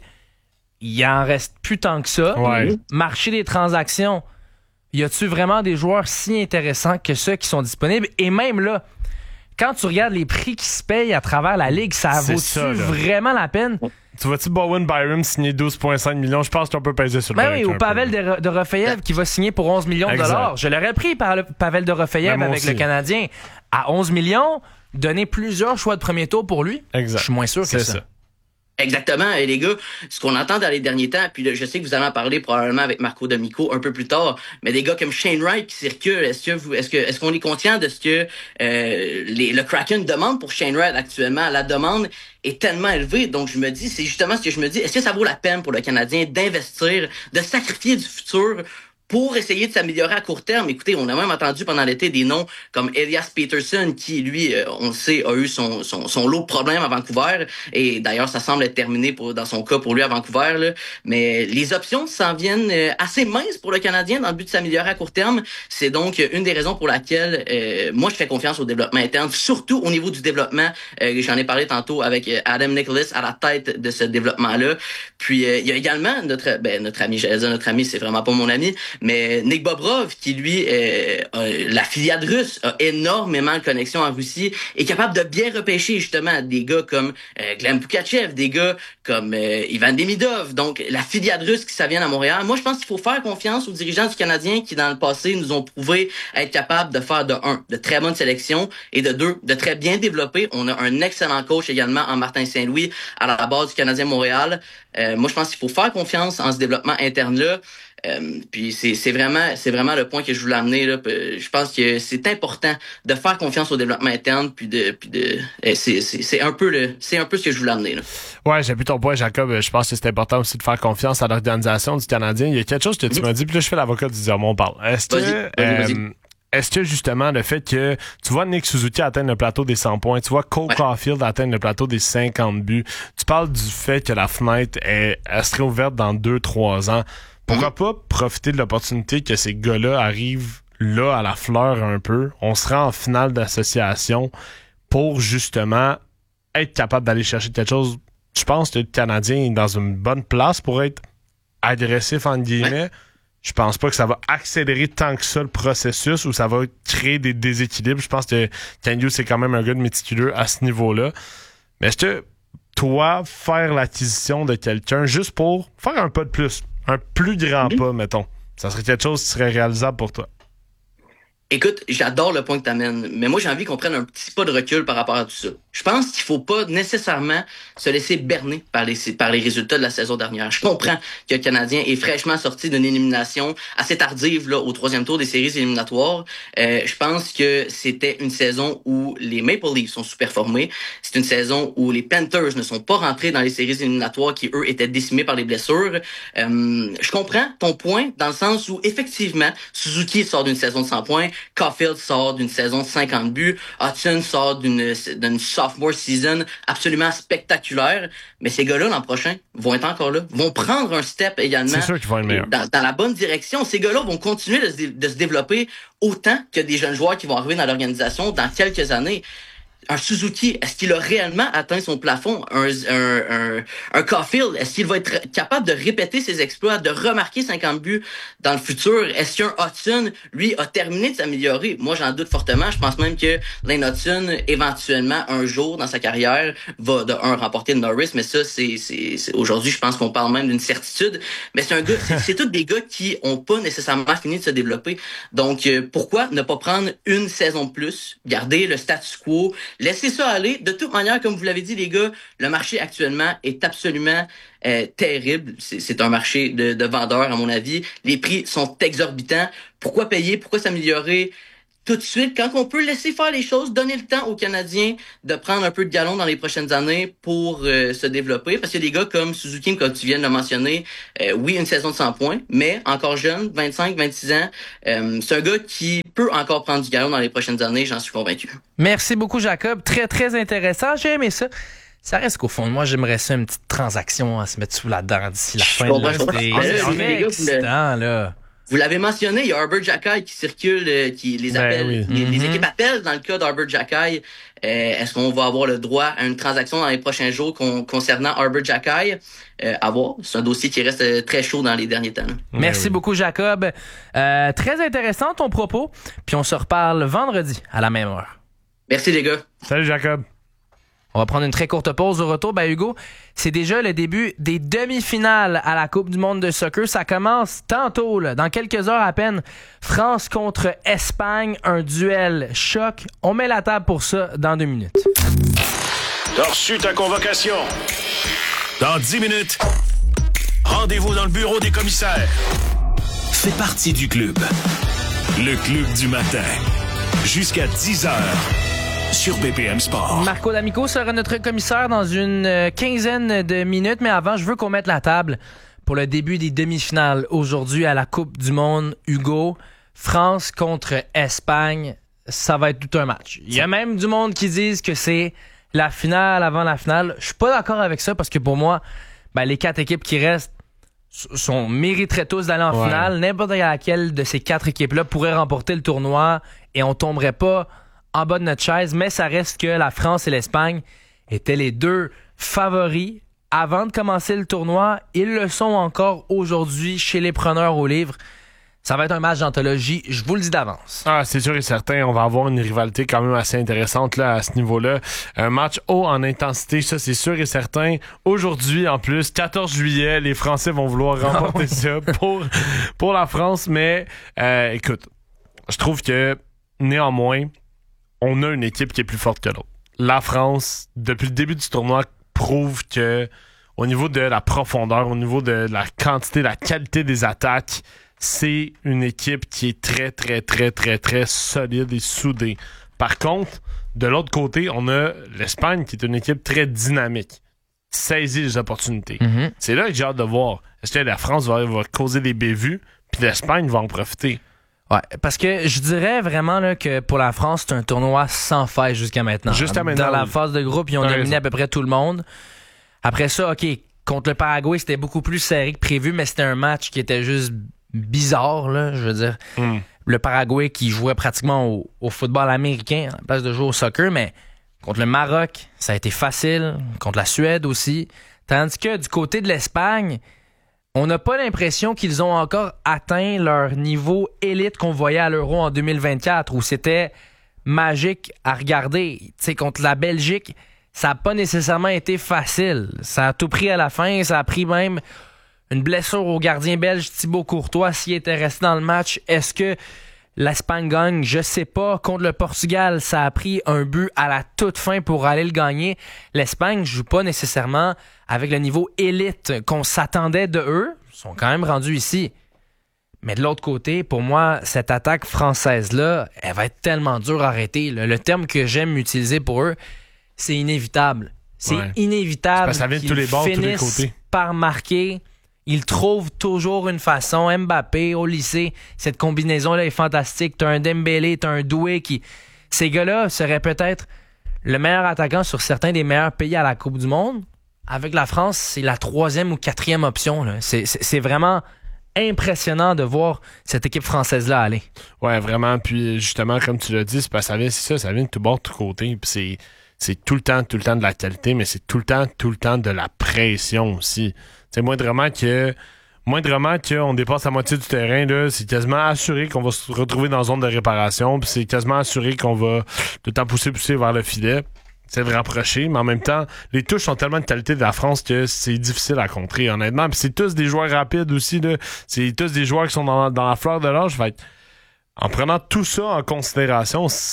il en reste plus tant que ça. Ouais. Marché des transactions, y a-tu vraiment des joueurs si intéressants que ceux qui sont disponibles? Et même là, quand tu regardes les prix qui se payent à travers la Ligue, ça vaut-tu ça, vraiment la peine? Tu vois-tu Bowen Byram signer douze virgule cinq millions? Je pense qu'on peut peser sur le ben oui, ou Pavel de, de Refeyev qui va signer pour onze millions de dollars. Je l'aurais pris par le, Pavel de Refeyev avec aussi. Le Canadien à onze millions, donner plusieurs choix de premier tour pour lui. Exact. Je suis moins sûr que C'est ça. ça. Exactement. Et les gars, ce qu'on entend dans les derniers temps, puis je sais que vous allez en parler probablement avec Marco D'Amico un peu plus tard, mais des gars comme Shane Wright qui circulent, est-ce que vous, est-ce que, est-ce qu'on est conscient de ce que euh, les, le Kraken demande pour Shane Wright actuellement? La demande est tellement élevée, donc je me dis, c'est justement ce que je me dis, est-ce que ça vaut la peine pour le Canadien d'investir, de sacrifier du futur pour essayer de s'améliorer à court terme? Écoutez, on a même entendu pendant l'été des noms comme Elias Peterson, qui, lui, euh, on le sait, a eu son, son, son lot de problèmes à Vancouver. Et d'ailleurs, ça semble être terminé pour, dans son cas pour lui à Vancouver. Là. Mais les options s'en viennent euh, assez minces pour le Canadien dans le but de s'améliorer à court terme. C'est donc une des raisons pour laquelle euh, moi, je fais confiance au développement interne, surtout au niveau du développement. Euh, j'en ai parlé tantôt avec Adam Nicholas à la tête de ce développement-là. Puis, euh, il y a également notre, ben, notre ami, j'allais dire notre ami, c'est vraiment pas mon ami, mais Nick Bobrov, qui lui, euh, euh, la filiale russe, a énormément de connexions en Russie, est capable de bien repêcher justement des gars comme euh, Glenn Pukachev, des gars comme euh, Ivan Demidov. Donc, la filiale russe qui ça vient à Montréal. Moi, je pense qu'il faut faire confiance aux dirigeants du Canadien qui, dans le passé, nous ont prouvé être capables de faire de un, de très bonnes sélections et de deux, de très bien développer. On a un excellent coach également en Martin Saint-Louis à la base du Canadien Montréal. Euh, moi, je pense qu'il faut faire confiance en ce développement interne-là. Euh, puis c'est, c'est vraiment c'est vraiment le point que je voulais amener là. Je pense que c'est important de faire confiance au développement interne puis de puis de c'est c'est c'est un peu le c'est un peu ce que je voulais amener là. Ouais, j'ai vu ton point, Jacob. Je pense que c'est important aussi de faire confiance à l'organisation du Canadien. Il y a quelque chose que tu mmh. m'as dit, puis là je fais l'avocat du diable, on parle. Est-ce que vas-y, vas-y, euh, vas-y. Est-ce que justement le fait que tu vois Nick Suzuki atteindre le plateau des cent points, tu vois Cole ouais. Caulfield atteindre le plateau des cinquante buts, tu parles du fait que la fenêtre est, elle serait ouverte dans deux trois ans. Pourquoi mmh. pas profiter de l'opportunité que ces gars-là arrivent là à la fleur un peu, on se rend en finale d'association pour justement être capable d'aller chercher quelque chose. Je pense que le Canadien est dans une bonne place pour être agressif entre guillemets. Ouais. Je pense pas que ça va accélérer tant que ça le processus ou ça va créer des déséquilibres. Je pense que Ken Hughes, c'est quand même un gars de méticuleux à ce niveau-là. Mais est-ce que toi, faire l'acquisition de quelqu'un juste pour faire un pas de plus, un plus grand mmh. pas, mettons, ça serait quelque chose qui serait réalisable pour toi? Écoute, j'adore le point que t'amènes, mais moi j'ai envie qu'on prenne un petit pas de recul par rapport à tout ça. Je pense qu'il faut pas nécessairement se laisser berner par les par les résultats de la saison dernière. Je comprends que le Canadien est fraîchement sorti d'une élimination assez tardive là au troisième tour des séries éliminatoires. Euh, je pense que c'était une saison où les Maple Leafs sont sous-performés. C'est une saison où les Panthers ne sont pas rentrés dans les séries éliminatoires qui eux étaient décimés par les blessures. Euh, je comprends ton point dans le sens où effectivement Suzuki sort d'une saison de cent points. Caulfield sort d'une saison de cinquante buts. Hudson sort d'une, d'une sophomore season absolument spectaculaire. Mais ces gars-là, l'an prochain, vont être encore là. Vont prendre un step également. C'est sûr qu'ils vont être meilleurs. Dans, dans la bonne direction. Ces gars-là vont continuer de se, de se développer autant que des jeunes joueurs qui vont arriver dans l'organisation dans quelques années. Un Suzuki, est-ce qu'il a réellement atteint son plafond? Un, un, un, un Caulfield, est-ce qu'il va être capable de répéter ses exploits, de remarquer cinquante buts dans le futur? Est-ce qu'un Hudson, lui, a terminé de s'améliorer? Moi, j'en doute fortement. Je pense même que Lane Hudson, éventuellement, un jour, dans sa carrière, va, de un, remporter le Norris, mais ça, c'est, c'est, c'est aujourd'hui, je pense qu'on parle même d'une certitude. Mais c'est un gars, c'est, c'est tous des gars qui ont pas nécessairement fini de se développer. Donc, euh, pourquoi ne pas prendre une saison de plus, garder le status quo, laissez ça aller. De toute manière, comme vous l'avez dit, les gars, le marché actuellement est absolument euh, terrible. C'est, c'est un marché de, de vendeurs, à mon avis. Les prix sont exorbitants. Pourquoi payer? Pourquoi s'améliorer tout de suite, quand on peut laisser faire les choses, donner le temps aux Canadiens de prendre un peu de galon dans les prochaines années pour euh, se développer. Parce qu'il y a des gars comme Suzuki, comme tu viens de le mentionner, euh, oui, une saison de cent points, mais encore jeune, vingt-cinq, vingt-six ans, euh, c'est un gars qui peut encore prendre du galon dans les prochaines années, j'en suis convaincu. Merci beaucoup, Jacob. Très, très intéressant. J'ai aimé ça. Ça reste qu'au fond de moi, j'aimerais ça une petite transaction à se mettre sous la dent d'ici la fin de l'année. C'est excitant, là. Vous l'avez mentionné, il y a Arbor Xhekaj qui circule, euh, qui les appelle, ben oui. les, mm-hmm. les équipes appellent dans le cas d'Arbor Xhekaj. Euh, est-ce qu'on va avoir le droit à une transaction dans les prochains jours con, concernant Arbor Xhekaj? Euh, à voir. C'est un dossier qui reste euh, très chaud dans les derniers temps. Là. Merci oui. beaucoup, Jacob. Euh, très intéressant ton propos. Puis on se reparle vendredi à la même heure. Merci les gars. Salut Jacob. On va prendre une très courte pause. Au retour, ben Hugo, c'est déjà le début des demi-finales à la Coupe du monde de soccer. Ça commence tantôt, là, dans quelques heures à peine. France contre Espagne, un duel choc. On met la table pour ça dans deux minutes. T'as reçu ta convocation. Dans dix minutes, rendez-vous dans le bureau des commissaires. Fais partie du club. Le club du matin. Jusqu'à dix heures. Sur B P M Sport. Marco D'Amico sera notre commissaire dans une quinzaine de minutes, mais avant, je veux qu'on mette la table pour le début des demi-finales aujourd'hui à la Coupe du monde. Hugo, France contre Espagne, ça va être tout un match. Il y a même du monde qui disent que c'est la finale avant la finale. Je suis pas d'accord avec ça parce que pour moi, ben, les quatre équipes qui restent sont, mériteraient tous d'aller en ouais. finale. N'importe laquelle de ces quatre équipes-là pourrait remporter le tournoi et on tomberait pas en bas de notre chaise, mais ça reste que la France et l'Espagne étaient les deux favoris avant de commencer le tournoi. Ils le sont encore aujourd'hui chez les preneurs au livre. Ça va être un match d'anthologie, je vous le dis d'avance. Ah, c'est sûr et certain, on va avoir une rivalité quand même assez intéressante là à ce niveau-là. Un match haut en intensité, ça c'est sûr et certain. Aujourd'hui, en plus, quatorze juillet, les Français vont vouloir remporter ça pour, pour la France, mais euh, écoute, je trouve que néanmoins, on a une équipe qui est plus forte que l'autre. La France, depuis le début du tournoi, prouve que au niveau de la profondeur, au niveau de la quantité, la qualité des attaques, c'est une équipe qui est très, très, très, très, très solide et soudée. Par contre, de l'autre côté, on a l'Espagne qui est une équipe très dynamique. Saisit les opportunités. Mm-hmm. C'est là que j'ai hâte de voir. Est-ce que la France va, va causer des bévues, puis l'Espagne va en profiter? Ouais, parce que je dirais vraiment là, que pour la France, c'est un tournoi sans faille jusqu'à maintenant. Jusqu'à maintenant. Dans la phase de groupe, ils ont dominé raison. À peu près tout le monde. Après ça, OK, contre le Paraguay, c'était beaucoup plus serré que prévu, mais c'était un match qui était juste bizarre, là, je veux dire. Mm. Le Paraguay qui jouait pratiquement au, au football américain en place de jouer au soccer, mais contre le Maroc, ça a été facile. Contre la Suède aussi. Tandis que du côté de l'Espagne, on n'a pas l'impression qu'ils ont encore atteint leur niveau élite qu'on voyait à l'Euro en deux mille vingt-quatre, où c'était magique à regarder. Tu sais, contre la Belgique, ça n'a pas nécessairement été facile. Ça a tout pris à la fin. Ça a pris même une blessure au gardien belge Thibaut Courtois s'il était resté dans le match. Est-ce que l'Espagne gagne? Je sais pas. Contre le Portugal, ça a pris un but à la toute fin pour aller le gagner. L'Espagne joue pas nécessairement avec le niveau élite qu'on s'attendait de eux. Ils sont quand même rendus ici. Mais de l'autre côté, pour moi, cette attaque française-là, elle va être tellement dure à arrêter. Le, le terme que j'aime utiliser pour eux, c'est inévitable. C'est ouais. inévitable c'est ça vient de qu'ils tous les bords, finissent tous les côtés. Par marquer. Ils trouvent toujours une façon. Mbappé, au lycée, cette combinaison-là est fantastique. T'as un Dembélé, t'as un Doué qui... Ces gars-là seraient peut-être le meilleur attaquant sur certains des meilleurs pays à la Coupe du monde. Avec la France, c'est la troisième ou quatrième option. Là. C'est, c'est, c'est vraiment impressionnant de voir cette équipe française-là aller. Ouais, vraiment. Puis justement, comme tu l'as dit, c'est, parce que ça vient, c'est ça, ça vient de tout bord, de tout côté. Puis c'est, c'est tout le temps, tout le temps de la qualité, mais c'est tout le temps, tout le temps de la pression aussi. C'est moindrement que moindrement qu'on dépasse la moitié du terrain, là, c'est quasiment assuré qu'on va se retrouver dans la zone de réparation, puis c'est quasiment assuré qu'on va tout le temps pousser, pousser vers le filet. C'est de rapprocher, mais en même temps, les touches sont tellement de qualité de la France que c'est difficile à contrer, honnêtement. Puis c'est tous des joueurs rapides aussi, là. C'est tous des joueurs qui sont dans, dans la fleur de l'âge. Fait en prenant tout ça en considération,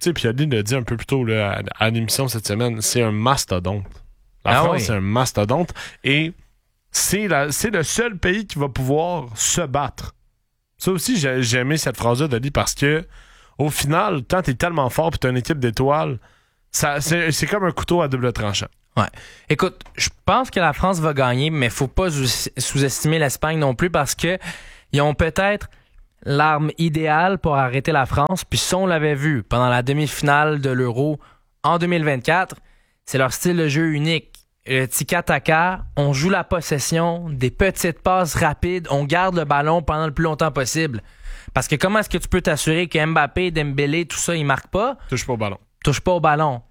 sais, puis Ali l'a dit un peu plus tôt là, à, à l'émission cette semaine, c'est un mastodonte. La Ah France, oui. c'est un mastodonte. Et c'est, la, c'est le seul pays qui va pouvoir se battre. Ça aussi, j'ai, j'ai aimé cette phrase-là d'Ali parce que, au final, quand t'es tellement fort et t'as une équipe d'étoiles, ça, c'est, c'est comme un couteau à double tranchant. Ouais. Écoute, je pense que la France va gagner, mais faut pas sous- sous-estimer l'Espagne non plus parce que ils ont peut-être l'arme idéale pour arrêter la France. Puis ça, on l'avait vu pendant la demi-finale de l'Euro en deux mille vingt-quatre. C'est leur style de jeu unique. Le tiki-taka, on joue la possession, des petites passes rapides, on garde le ballon pendant le plus longtemps possible. Parce que comment est-ce que tu peux t'assurer que Mbappé, Dembélé, tout ça, ils marquent pas? Touche pas au ballon. Touche pas au ballon.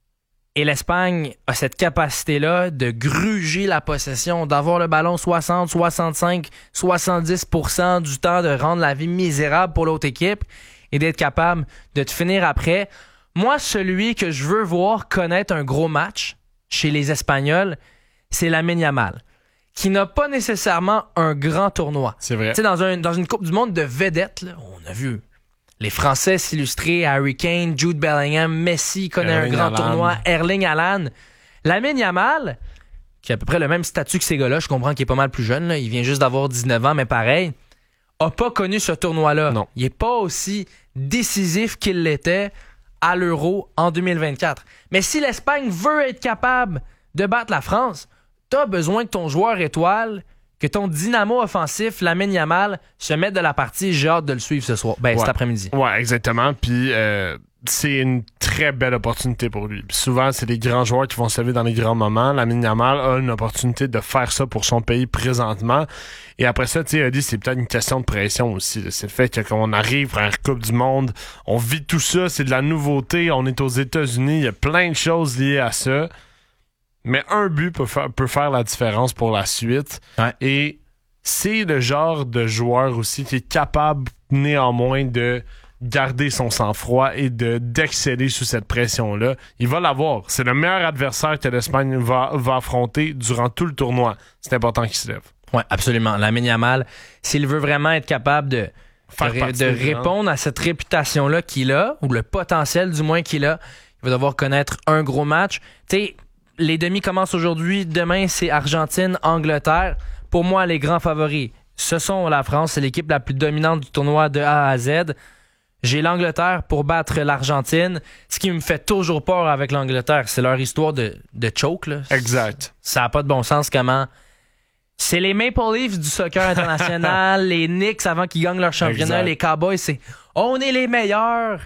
Et l'Espagne a cette capacité-là de gruger la possession, d'avoir le ballon soixante, soixante-cinq, soixante-dix pour cent du temps, de rendre la vie misérable pour l'autre équipe et d'être capable de te finir après. Moi, celui que je veux voir connaître un gros match chez les Espagnols, c'est Lamine Yamal, qui n'a pas nécessairement un grand tournoi. C'est vrai. Tu sais, dans, un, dans une Coupe du Monde de vedettes, là, on a vu les Français s'illustrer, Harry Kane, Jude Bellingham, Messi connaît Erling un grand Haaland. tournoi, Erling Haaland. Lamine Yamal, qui a à peu près le même statut que ces gars-là, je comprends qu'il est pas mal plus jeune, là, il vient juste d'avoir dix-neuf ans, mais pareil, a pas connu ce tournoi-là. Non. Il est pas aussi décisif qu'il l'était à l'Euro en deux mille vingt-quatre. Mais si l'Espagne veut être capable de battre la France, t'as besoin que ton joueur étoile, que ton dynamo offensif, Lamine Yamal, se mette de la partie. J'ai hâte de le suivre ce soir. Ben, Ouais. cet après-midi. Ouais, exactement. Puis euh, c'est une très belle opportunité pour lui. Puis souvent, c'est les grands joueurs qui vont se lever dans les grands moments. Lamine Yamal a une opportunité de faire ça pour son pays présentement. Et après ça, tu sais, Ali, c'est peut-être une question de pression aussi. Là. C'est le fait que quand on arrive à la Coupe du Monde, on vit tout ça, c'est de la nouveauté. On est aux États-Unis, il y a plein de choses liées à ça. Mais un but peut faire, peut faire la différence pour la suite. Ouais. Et c'est le genre de joueur aussi qui est capable néanmoins de garder son sang-froid et de d'exceller sous cette pression-là. Il va l'avoir. C'est le meilleur adversaire que l'Espagne va, va affronter durant tout le tournoi. C'est important qu'il se lève. Oui, absolument. Lamine Yamal, s'il veut vraiment être capable de, Faire de, partie de des répondre à cette réputation-là qu'il a, ou le potentiel du moins qu'il a, il va devoir connaître un gros match. Tu sais, les demi commencent aujourd'hui. Demain, c'est Argentine, Angleterre. Pour moi, les grands favoris, ce sont la France. C'est l'équipe la plus dominante du tournoi de A à Z. J'ai l'Angleterre pour battre l'Argentine. Ce qui me fait toujours peur avec l'Angleterre, c'est leur histoire de, de choke. Là. Exact. Ça n'a pas de bon sens comment... C'est les Maple Leafs du soccer international, les Knicks avant qu'ils gagnent leur championnat, Exact. les Cowboys, c'est on est les meilleurs.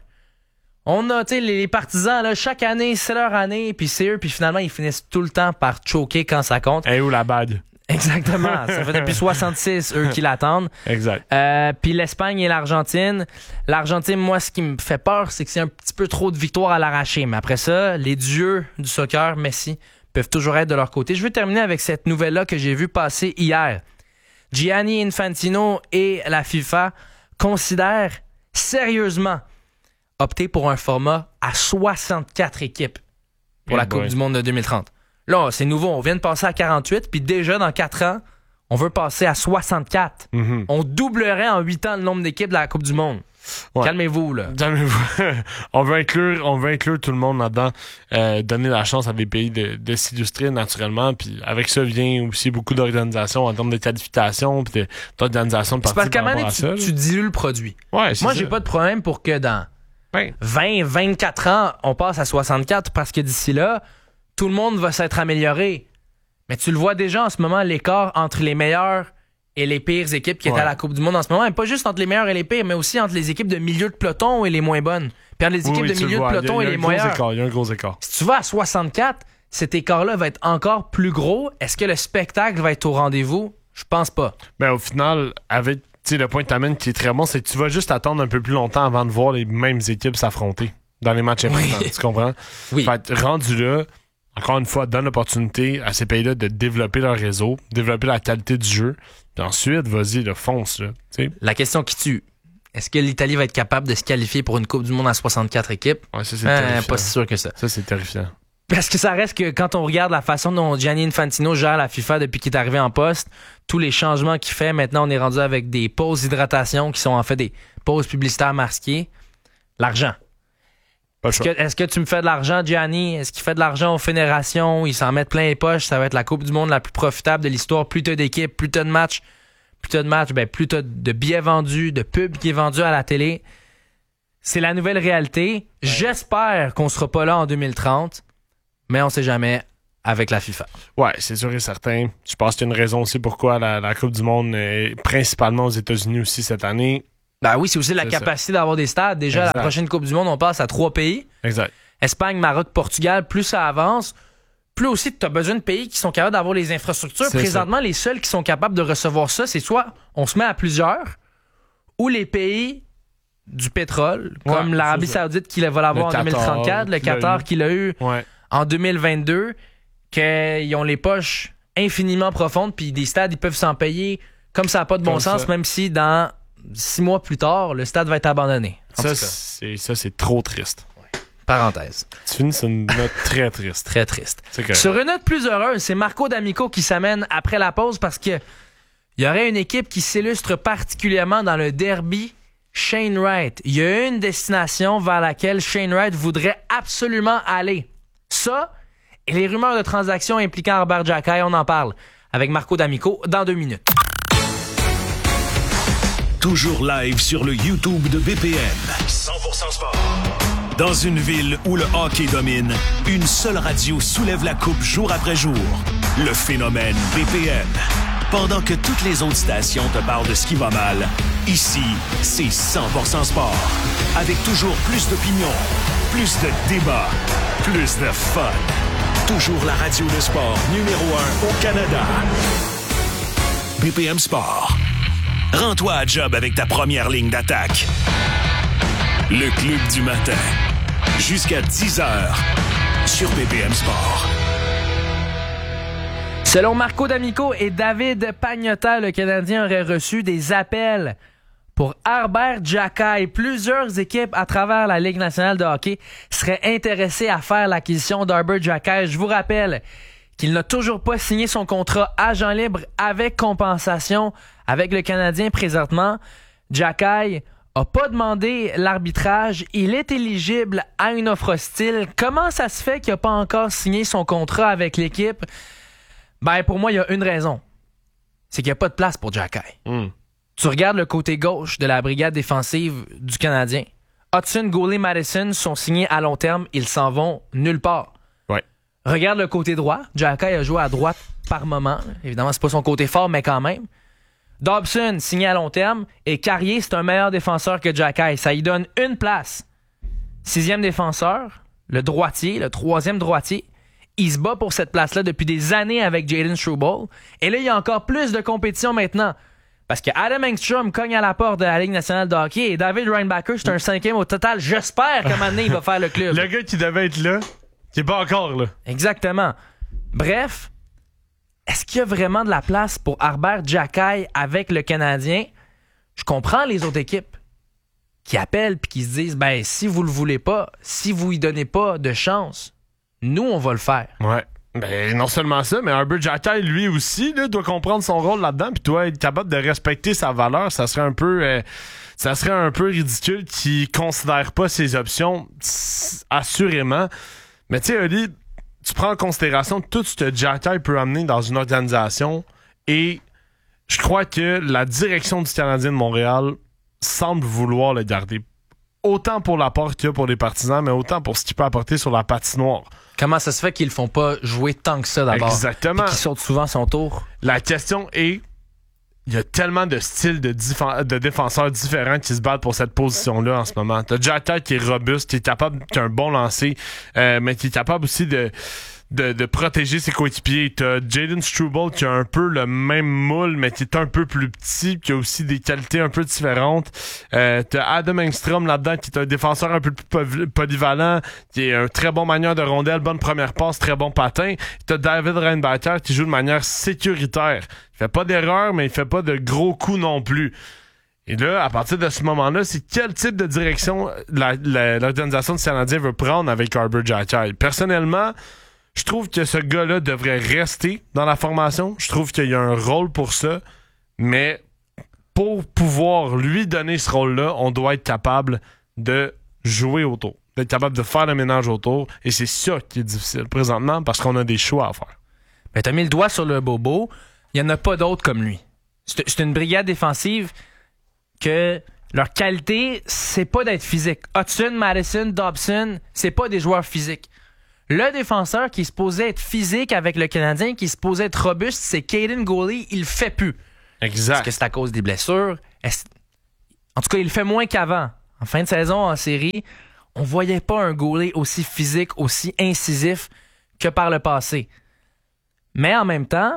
On a, tu sais, les partisans, là, chaque année, c'est leur année, puis c'est eux, puis finalement, ils finissent tout le temps par choquer quand ça compte. Et où la bague? Exactement. Ça fait depuis soixante-six, eux, qui l'attendent. Exact. Euh, puis l'Espagne et l'Argentine. L'Argentine, moi, ce qui me fait peur, c'est que c'est un petit peu trop de victoires à l'arracher. Mais après ça, les dieux du soccer, Messi, peuvent toujours être de leur côté. Je veux terminer avec cette nouvelle-là que j'ai vue passer hier. Gianni Infantino et la FIFA considèrent sérieusement opter pour un format à soixante-quatre équipes pour Eh la Coupe boy. du Monde de deux mille trente. Là, c'est nouveau. On vient de passer à quarante-huit, puis déjà, dans quatre ans, on veut passer à soixante-quatre. Mhm. On doublerait en huit ans le nombre d'équipes de la Coupe du Monde. Ouais. Calmez-vous, là. Calmez-vous. on veut inclure, on veut inclure tout le monde là-dedans, euh, donner la chance à des pays de, de s'illustrer naturellement. Puis avec ça vient aussi beaucoup d'organisations en termes de qualification, puis de- d'organisation de C'est parce parties qu'à un par moment rapport donné, à tu, ça. tu dilues le produit. là. Ouais, c'est Moi, ça. j'ai pas de problème pour que dans Ouais. vingt, vingt-quatre ans, on passe à soixante-quatre parce que d'ici là, tout le monde va s'être amélioré. Mais tu le vois déjà en ce moment, l'écart entre les meilleurs et les pires équipes qui étaient Ouais. à la Coupe du Monde en ce moment. Et pas juste entre les meilleurs et les pires, mais aussi entre les équipes de milieu de peloton et les moins bonnes. Puis entre les Oui, équipes oui, de tu le milieu de vois. peloton Il y a- et il y les a un gros meilleurs. écart, il y a un gros écart. Si tu vas à soixante-quatre, cet écart-là va être encore plus gros. Est-ce que le spectacle va être au rendez-vous? Je pense pas. Ben, au final, avec tu sais, le point que t'amènes qui est très bon, c'est que tu vas juste attendre un peu plus longtemps avant de voir les mêmes équipes s'affronter dans les matchs importants. Oui. Tu comprends? Oui. Fait que rendu là, encore une fois, donne l'opportunité à ces pays-là de développer leur réseau, développer la qualité du jeu. Puis ensuite, vas-y, le fonce. Là, tu sais. La question qui tue, est-ce que l'Italie va être capable de se qualifier pour une Coupe du Monde à soixante-quatre équipes? Ouais, ça, c'est Euh, terrifiant. pas si sûr que ça. Ça, c'est terrifiant. Parce que ça reste que quand on regarde la façon dont Gianni Infantino gère la FIFA depuis qu'il est arrivé en poste, tous les changements qu'il fait, maintenant on est rendu avec des pauses d'hydratation qui sont en fait des pauses publicitaires masquées. L'argent. Est-ce que, est-ce que tu me fais de l'argent, Gianni? Est-ce qu'il fait de l'argent aux fédérations? Ils s'en mettent plein les poches. Ça va être la Coupe du Monde la plus profitable de l'histoire. Plus t'as d'équipes, plus t'as de matchs, plus t'as de matchs, ben, plus t'as de billets vendus, de pubs qui est vendu à la télé. C'est la nouvelle réalité. Ouais. J'espère qu'on sera pas là en deux mille trente, mais on sait jamais avec la FIFA. Ouais, c'est sûr et certain. Je pense qu'il y a une raison aussi pourquoi la, la Coupe du Monde est principalement aux États-Unis aussi cette année. Ben oui, c'est aussi la c'est capacité ça. D'avoir des stades. Déjà, exact. La prochaine Coupe du Monde, on passe à trois pays. Exact. Espagne, Maroc, Portugal. Plus ça avance, plus aussi tu as besoin de pays qui sont capables d'avoir les infrastructures. C'est Présentement, ça. Les seuls qui sont capables de recevoir ça, c'est soit on se met à plusieurs, ou les pays du pétrole, ouais, comme l'Arabie Saoudite qui va l'avoir le en deux mille trente-quatre, le Qatar qui l'a eu ouais. en deux mille vingt-deux, qu'ils ont les poches infiniment profondes, puis des stades, ils peuvent s'en payer comme ça n'a pas de bon comme sens, ça. Même si dans six mois plus tard, le stade va être abandonné. Ça, c'est, ça, c'est trop triste. Ouais. Parenthèse. Tu finis sur une note très triste. Très triste. Sur une note plus heureuse, c'est Marco D'Amico qui s'amène après la pause parce que il y aurait une équipe qui s'illustre particulièrement dans le derby Shane Wright. Il y a une destination vers laquelle Shane Wright voudrait absolument aller. Ça, et les rumeurs de transactions impliquant Herbert Jacquet, on en parle avec Marco D'Amico dans deux minutes. Toujours live sur le YouTube de B P M. cent pour cent sport. Dans une ville où le hockey domine, une seule radio soulève la coupe jour après jour. Le phénomène B P M. Pendant que toutes les autres stations te parlent de ce qui va mal, ici, c'est cent pour cent sport. Avec toujours plus d'opinions, plus de débats, plus de fun. Toujours la radio de sport numéro un au Canada. B P M Sport. Rends-toi à job avec ta première ligne d'attaque. Le Club du matin. Jusqu'à dix heures sur B P M Sport. Selon Marco D'Amico et David Pagnotta, le Canadien aurait reçu des appels pour Herbert Jacquet. Plusieurs équipes à travers la Ligue nationale de hockey seraient intéressées à faire l'acquisition d'Herbert Jacquet. Je vous rappelle qu'il n'a toujours pas signé son contrat agent libre avec compensation avec le Canadien présentement. Jacquet a pas demandé l'arbitrage. Il est éligible à une offre hostile. Comment ça se fait qu'il n'a pas encore signé son contrat avec l'équipe? Ben, pour moi, il y a une raison. C'est qu'il n'y a pas de place pour Jacquet. Mm. Tu regardes le côté gauche de la brigade défensive du Canadien. Hudson, Goulet, Madison sont signés à long terme. Ils s'en vont nulle part. Ouais. Regarde le côté droit. Jacquet a joué à droite par moment. Évidemment, c'est pas son côté fort, mais quand même. Dobson, signé à long terme. Et Carrier, c'est un meilleur défenseur que Jacquet. Ça lui donne une place. Sixième défenseur, le droitier, le troisième droitier. Il se bat pour cette place-là depuis des années avec Jayden Struble. Et là, il y a encore plus de compétition maintenant. Parce que Adam Engstrom cogne à la porte de la Ligue nationale de hockey et David Reinbacher, c'est un cinquième au total. J'espère qu'à un moment donné, il va faire le club. Le gars qui devait être là, qui est pas encore là. Exactement. Bref, est-ce qu'il y a vraiment de la place pour Herbert Jacquet avec le Canadien? Je comprends les autres équipes qui appellent et qui se disent, ben, si vous le voulez pas, si vous lui donnez pas de chance, nous, on va le faire. Ouais. Ben, non seulement ça, mais Herbert Jacquet, lui aussi, là, doit comprendre son rôle là-dedans, puis doit être capable de respecter sa valeur. Ça serait un peu, euh, ça serait un peu ridicule qu'il considère pas ses options, assurément. Mais tu sais, Oli, tu prends en considération tout ce que Jacquet peut amener dans une organisation, et je crois que la direction du Canadien de Montréal semble vouloir le garder. Autant pour l'apport qu'il y a pour les partisans, mais autant pour ce qu'il peut apporter sur la patinoire. Comment ça se fait qu'ils le font pas jouer tant que ça d'abord? Exactement. Et qu'ils sautent souvent son tour? La question est, il y a tellement de styles de, dif- de défenseurs différents qui se battent pour cette position-là en ce moment. T'as Jacquet qui est robuste, qui est capable, qui a un bon lancer, euh, mais qui est capable aussi de... De, de protéger ses coéquipiers. T'as Jayden Struble qui a un peu le même moule, mais qui est un peu plus petit, qui a aussi des qualités un peu différentes. Euh, t'as Adam Engstrom là-dedans, qui est un défenseur un peu plus polyvalent, qui est un très bon manière de rondelle, bonne première passe, très bon patin. T'as David Reinbacher qui joue de manière sécuritaire. Il fait pas d'erreur, mais il fait pas de gros coups non plus. Et là, à partir de ce moment-là, c'est quel type de direction la, la, l'organisation du Canadien veut prendre avec Herbert Jacquet? Personnellement, je trouve que ce gars-là devrait rester dans la formation. Je trouve qu'il y a un rôle pour ça. Mais pour pouvoir lui donner ce rôle-là, on doit être capable de jouer autour. d'être capable de faire le ménage autour. Et c'est ça qui est difficile présentement parce qu'on a des choix à faire. Ben, t'as mis le doigt sur le bobo. Il n'y en a pas d'autres comme lui. C'est, c'est une brigade défensive que leur qualité, c'est pas d'être physique. Hudson, Madison, Dobson, c'est pas des joueurs physiques. Le défenseur qui est supposé être physique avec le Canadien, qui est supposé être robuste, c'est Caden Gawley. Il le fait plus. Exact. Est-ce que c'est à cause des blessures? Est-ce... En tout cas, il le fait moins qu'avant. En fin de saison, en série, on voyait pas un Gawley aussi physique, aussi incisif que par le passé. Mais en même temps,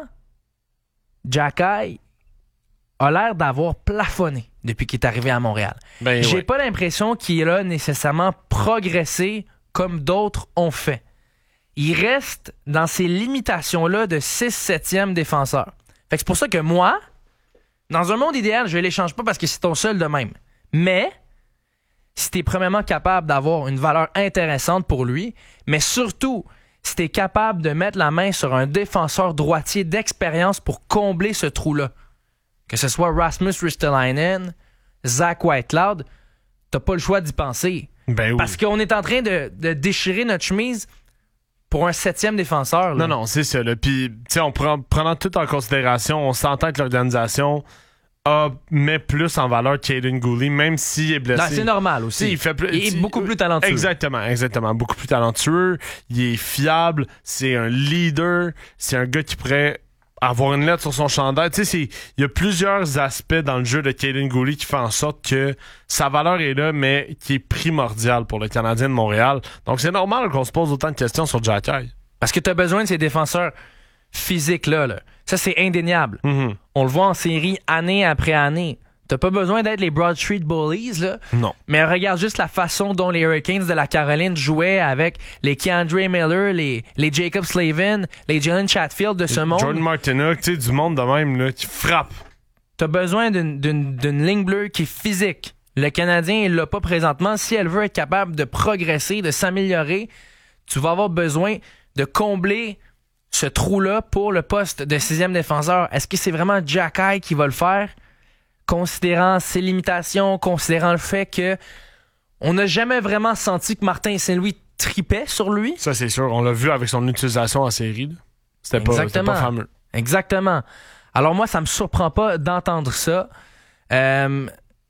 Xhekaj a l'air d'avoir plafonné depuis qu'il est arrivé à Montréal. Ben, J'ai ouais. pas l'impression qu'il a nécessairement progressé comme d'autres ont fait. Il reste dans ces limitations-là de six septième défenseur. Fait que c'est pour ça que moi, dans un monde idéal, je l'échange pas parce que c'est ton seul de même. Mais, si t'es premièrement capable d'avoir une valeur intéressante pour lui, mais surtout, si t'es capable de mettre la main sur un défenseur droitier d'expérience pour combler ce trou-là, que ce soit Rasmus Ristolainen, Zach Whitecloud, t'as pas le choix d'y penser. Ben oui. Parce qu'on est en train de, de déchirer notre chemise pour un septième défenseur. Là. Non, non, c'est ça. Là. Puis, tu sais, on prend, prenant tout en considération, on s'entend que l'organisation a, met plus en valeur Caden Gawley, même s'il est blessé. Non, c'est normal aussi. T'sais, il, fait plus, il est beaucoup plus talentueux. Exactement, exactement. Beaucoup plus talentueux. Il est fiable. C'est un leader. C'est un gars qui pourrait avoir une lettre sur son chandail. Tu sais, il y a plusieurs aspects dans le jeu de Caden Gawley qui font en sorte que sa valeur est là, mais qui est primordiale pour le Canadien de Montréal. Donc, c'est normal qu'on se pose autant de questions sur Xhekaj. Parce que tu as besoin de ces défenseurs physiques-là. Là. Ça, c'est indéniable. Mm-hmm. On le voit en série année après année. T'as pas besoin d'être les Broad Street Bullies, là. Non. Mais regarde juste la façon dont les Hurricanes de la Caroline jouaient avec les Keandre Miller, les, les Jacob Slavin, les Jalen Chatfield de ce monde. Jordan Martinook, tu sais, du monde de même, là, qui frappe. T'as besoin d'une, d'une, d'une ligne bleue qui est physique. Le Canadien, il l'a pas présentement. Si elle veut être capable de progresser, de s'améliorer, tu vas avoir besoin de combler ce trou-là pour le poste de sixième défenseur. Est-ce que c'est vraiment Xhekaj qui va le faire? Considérant ses limitations, considérant le fait que on n'a jamais vraiment senti que Martin Saint-Louis tripait sur lui. Ça, c'est sûr. On l'a vu avec son utilisation en série. Là. C'était pas, c'était pas fameux. Exactement. Alors moi, ça me surprend pas d'entendre ça. Euh,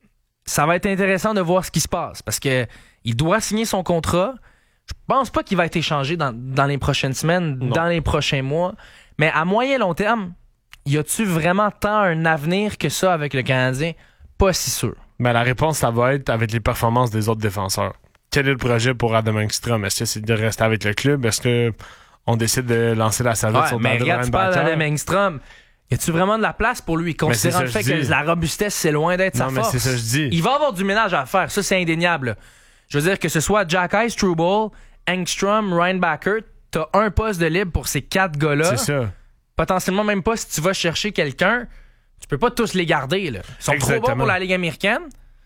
ça va être intéressant de voir ce qui se passe parce que il doit signer son contrat. Je pense pas qu'il va être échangé dans, dans les prochaines semaines, non. dans les prochains mois. Mais à moyen long terme, y a-tu vraiment tant un avenir que ça avec le Canadien? Pas si sûr. Ben, la réponse, ça va être avec les performances des autres défenseurs. Quel est le projet pour Adam Engstrom? Est-ce que c'est de rester avec le club? Est-ce qu'on décide de lancer la savette ouais, sur mais regarde, tu parles d'Adam Engstrom. Y a-tu vraiment de la place pour lui? Considérant le fait que la robustesse, c'est loin d'être non, sa mais force. C'est ça que je dis. Il va avoir du ménage à faire. Ça, c'est indéniable. Je veux dire que ce soit Xhekaj, Struble, Engstrom, Ryan Backert, t'as un poste de libre pour ces quatre gars-là. C'est ça. Potentiellement même pas si tu vas chercher quelqu'un, tu peux pas tous les garder. Là. Ils sont Exactement. trop bons pour la Ligue américaine.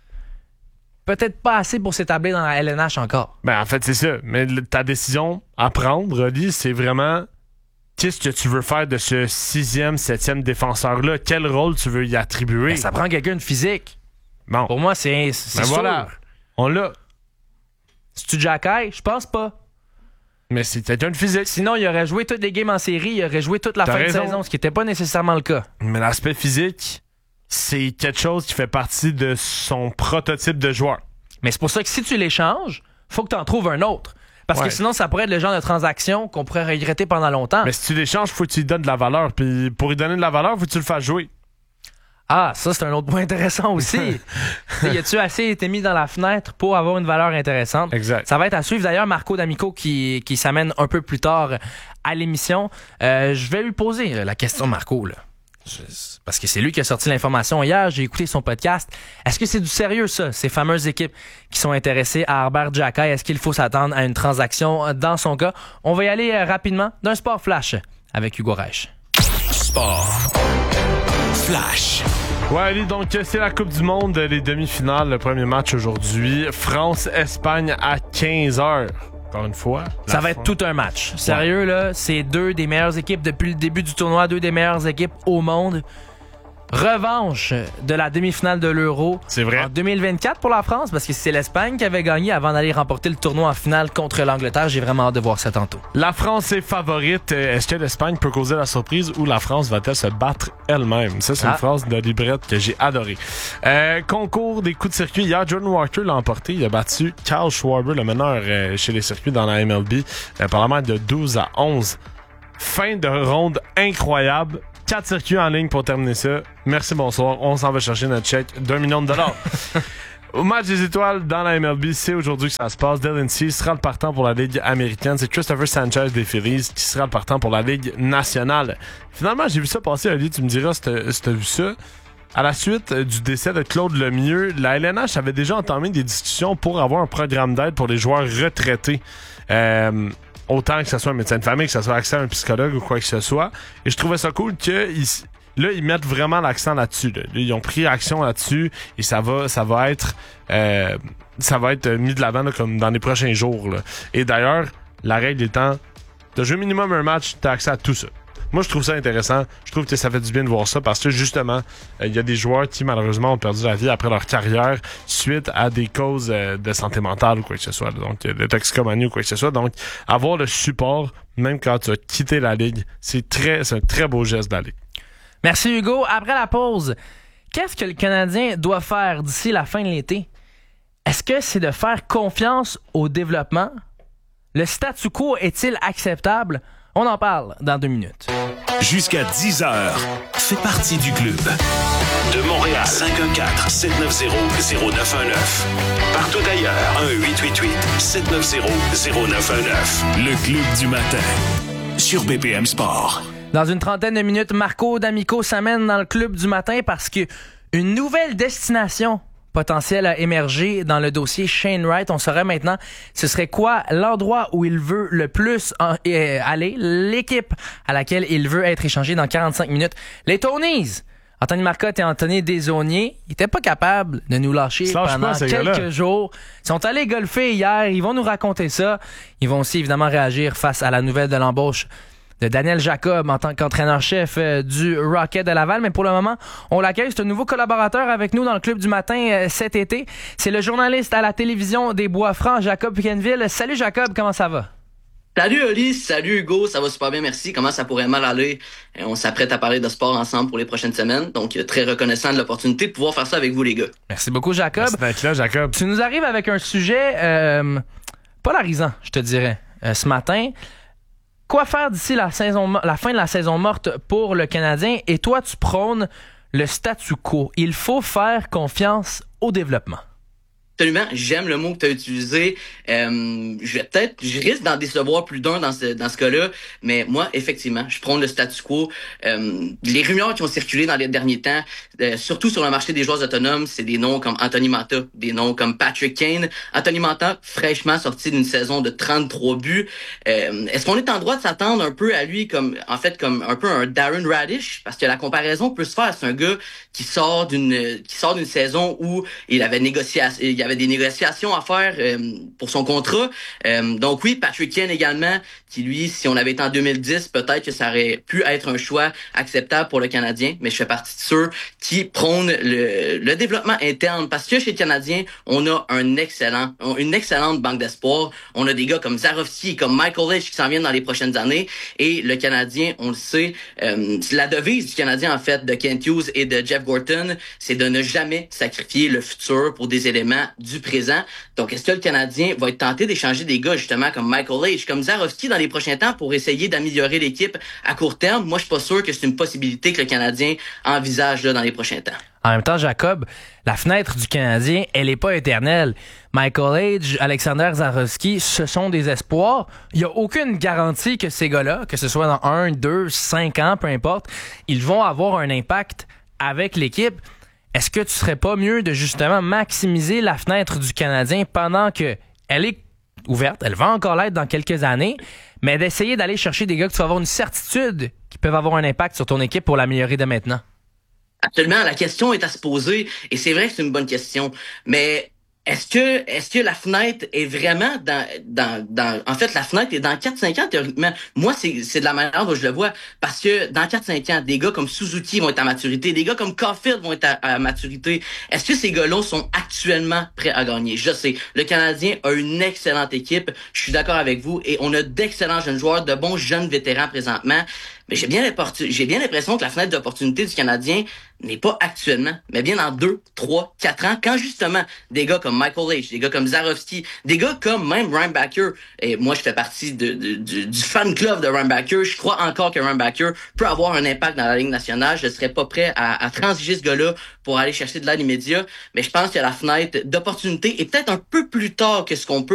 Peut-être pas assez pour s'établir dans la L N H encore. Ben en fait, c'est ça. Mais ta décision à prendre, Oli, c'est vraiment qu'est-ce que tu veux faire de ce sixième, septième défenseur-là? Quel rôle tu veux y attribuer? Ben, ça prend quelqu'un de physique. Bon. Pour moi, c'est, c'est ben sûr. Voilà. On l'a. C'est-tu Xhekaj? Je pense pas. Mais c'est quelqu'un de physique. Sinon, il aurait joué toutes les games en série, il aurait joué toute la T'as fin raison. de saison, ce qui n'était pas nécessairement le cas. Mais l'aspect physique, c'est quelque chose qui fait partie de son prototype de joueur. Mais c'est pour ça que si tu l'échanges, faut que tu en trouves un autre. Parce ouais. que sinon, ça pourrait être le genre de transaction qu'on pourrait regretter pendant longtemps. Mais si tu l'échanges, faut que tu lui donnes de la valeur. Puis pour lui donner de la valeur, faut que tu le fasses jouer. Ah, ça, c'est un autre point intéressant aussi. Y a-tu assez été mis dans la fenêtre pour avoir une valeur intéressante? Exact. Ça va être à suivre. D'ailleurs, Marco D'Amico qui, qui s'amène un peu plus tard à l'émission. Euh, je vais lui poser la question, Marco, là. Parce que c'est lui qui a sorti l'information hier. J'ai écouté son podcast. Est-ce que c'est du sérieux, ça, ces fameuses équipes qui sont intéressées à Herbert Xhekaj? Est-ce qu'il faut s'attendre à une transaction dans son cas? On va y aller rapidement d'un sport flash avec Hugo Reich. Sport flash. Ouais, allez, donc c'est la Coupe du Monde, les demi-finales, le premier match aujourd'hui. France-Espagne à quinze heures. Encore une fois. Ça va être tout un match. Sérieux, ouais. là, c'est deux des meilleures équipes depuis le début du tournoi, deux des meilleures équipes au monde. Revanche de la demi-finale de l'Euro. C'est vrai. En deux mille vingt-quatre pour la France, parce que c'est l'Espagne qui avait gagné avant d'aller remporter le tournoi en finale contre l'Angleterre. J'ai vraiment hâte de voir ça tantôt. La France est favorite. Est-ce que l'Espagne peut causer la surprise ou la France va-t-elle se battre elle-même? Ça, c'est Ah. une phrase de librette que j'ai adorée. Euh, concours des coups de circuit. Hier, Jordan Walker l'a emporté. Il a battu Kyle Schwarber, le meneur euh, chez les circuits dans la M L B, euh, par la marque de douze à onze. Fin de ronde incroyable. Quatre circuits en ligne pour terminer ça. Merci, bonsoir. On s'en va chercher notre chèque d'un million de dollars. Au match des étoiles dans la M L B, c'est aujourd'hui que ça se passe. Dylan Cease sera le partant pour la Ligue américaine. C'est Christopher Sanchez des Phillies qui sera le partant pour la Ligue nationale. Finalement, j'ai vu ça passer, Ali. Tu me diras si t'as, si t'as vu ça. À la suite du décès de Claude Lemieux, la L N H avait déjà entamé des discussions pour avoir un programme d'aide pour les joueurs retraités. Euh... Autant que ce soit un médecin de famille, que ce soit accès à un psychologue ou quoi que ce soit. Et je trouvais ça cool que ils, là, ils mettent vraiment l'accent là-dessus. Là. Ils ont pris action là-dessus et ça va, ça va être, euh, ça va être mis de l'avant là, comme dans les prochains jours. Là. Et d'ailleurs, la règle étant, de jouer minimum un match, t'as accès à tout ça. Moi, je trouve ça intéressant. Je trouve que ça fait du bien de voir ça parce que, justement, il euh, y a des joueurs qui, malheureusement, ont perdu la vie après leur carrière suite à des causes euh, de santé mentale ou quoi que ce soit. Là. Donc, de toxicomanie ou quoi que ce soit. Donc, avoir le support, même quand tu as quitté la Ligue, c'est très, c'est un très beau geste de la Ligue. Merci, Hugo. Après la pause, qu'est-ce que le Canadien doit faire d'ici la fin de l'été? Est-ce que c'est de faire confiance au développement? Le statu quo est-il acceptable? On en parle dans deux minutes. Jusqu'à dix heures, fais partie du club. De Montréal, cinq un quatre, sept neuf zéro, zéro neuf un neuf. Partout ailleurs, un huit huit huit, sept neuf zéro, zéro neuf un neuf. Le club du matin, sur B P M Sport. Dans une trentaine de minutes, Marco D'Amico s'amène dans le club du matin parce que une nouvelle destination potentiel à émerger dans le dossier Shane Wright. On saurait maintenant ce serait quoi l'endroit où il veut le plus en, euh, aller, l'équipe à laquelle il veut être échangé dans quarante-cinq minutes. Les Tonys, Anthony Marcotte et Anthony Desaulniers, ils étaient pas capables de nous lâcher Lâche pendant pas, ces quelques gars-là. jours. Ils sont allés golfer hier, ils vont nous raconter ça. Ils vont aussi évidemment réagir face à la nouvelle de l'embauche de Daniel Jacob en tant qu'entraîneur-chef euh, du Rocket de Laval. Mais pour le moment, on l'accueille. C'est un nouveau collaborateur avec nous dans le club du matin euh, cet été. C'est le journaliste à la télévision des Bois-Francs, Jacob Piquenneville. Salut Jacob, comment ça va? Salut Oli, salut Hugo, ça va super bien, merci. Comment ça pourrait mal aller? Euh, On s'apprête à parler de sport ensemble pour les prochaines semaines. Donc, euh, très reconnaissant de l'opportunité de pouvoir faire ça avec vous, les gars. Merci beaucoup, Jacob. Merci d'être là, Jacob. Tu nous arrives avec un sujet euh, polarisant, je te dirais, euh, ce matin. Quoi faire d'ici la saison, la fin de la saison morte pour le Canadien? Et toi, tu prônes le statu quo. Il faut faire confiance au développement. Absolument, j'aime le mot que tu as utilisé. Euh, je vais peut-être, je risque d'en décevoir plus d'un dans ce dans ce cas-là, mais moi, effectivement, je prends le statu quo. Euh, les rumeurs qui ont circulé dans les derniers temps, euh, surtout sur le marché des joueurs autonomes, c'est des noms comme Anthony Mantha, des noms comme Patrick Kane. Anthony Mantha, fraîchement sorti d'une saison de trente-trois buts. Euh, est-ce qu'on est en droit de s'attendre un peu à lui comme, en fait, comme un peu un Darren Radish? Parce que la comparaison peut se faire. C'est un gars qui sort d'une qui sort d'une saison où il avait négocié, il y avait des négociations à faire euh, pour son contrat. Euh, donc oui, Patrick Kane également, qui lui, si on avait été en deux mille dix, peut-être que ça aurait pu être un choix acceptable pour le Canadien, mais je fais partie de ceux qui prônent le, le développement interne, parce que chez le Canadien, on a un excellent, une excellente banque d'espoir. On a des gars comme Zarovski, comme Michael Leach qui s'en viennent dans les prochaines années, et le Canadien, on le sait, euh, la devise du Canadien, en fait, de Kent Hughes et de Jeff Gorton, c'est de ne jamais sacrifier le futur pour des éléments du présent. Donc, est-ce que le Canadien va être tenté d'échanger des gars, justement, comme Michael Leach, comme Zarovski dans les prochains temps pour essayer d'améliorer l'équipe à court terme? Moi, je suis pas sûr que c'est une possibilité que le Canadien envisage là dans les prochains temps. En même temps, Jacob, la fenêtre du Canadien, elle est pas éternelle. Michael Leach, Alexander Zarovski, ce sont des espoirs. Il y a aucune garantie que ces gars-là, que ce soit dans un, deux, cinq ans, peu importe, ils vont avoir un impact avec l'équipe. Est-ce que tu serais pas mieux de justement maximiser la fenêtre du Canadien pendant que elle est ouverte, elle va encore l'être dans quelques années, mais d'essayer d'aller chercher des gars que tu vas avoir une certitude qui peuvent avoir un impact sur ton équipe pour l'améliorer dès maintenant? Absolument, la question est à se poser, et c'est vrai que c'est une bonne question, mais Est-ce que est-ce que la fenêtre est vraiment dans dans dans en fait la fenêtre est dans quatre cinq ans théoriquement. Moi c'est c'est de la manière dont je le vois parce que dans quatre cinq ans des gars comme Suzuki vont être à maturité, des gars comme Caulfield vont être à, à maturité. Est-ce que ces gars-là sont actuellement prêts à gagner? Je sais, le Canadien a une excellente équipe, je suis d'accord avec vous et on a d'excellents jeunes joueurs, de bons jeunes vétérans présentement. Mais j'ai bien j'ai bien l'impression que la fenêtre d'opportunité du Canadien n'est pas actuellement, mais bien dans deux, trois, quatre ans, quand justement des gars comme Michael H, des gars comme Zarovski, des gars comme même Ryan Backer, et moi je fais partie de, de, de, du fan club de Ryan Backer, je crois encore que Ryan Backer peut avoir un impact dans la Ligue nationale, je ne serais pas prêt à, à transiger ce gars-là pour aller chercher de l'aide immédiat, mais je pense que la fenêtre d'opportunité est peut-être un peu plus tard que ce qu'on peut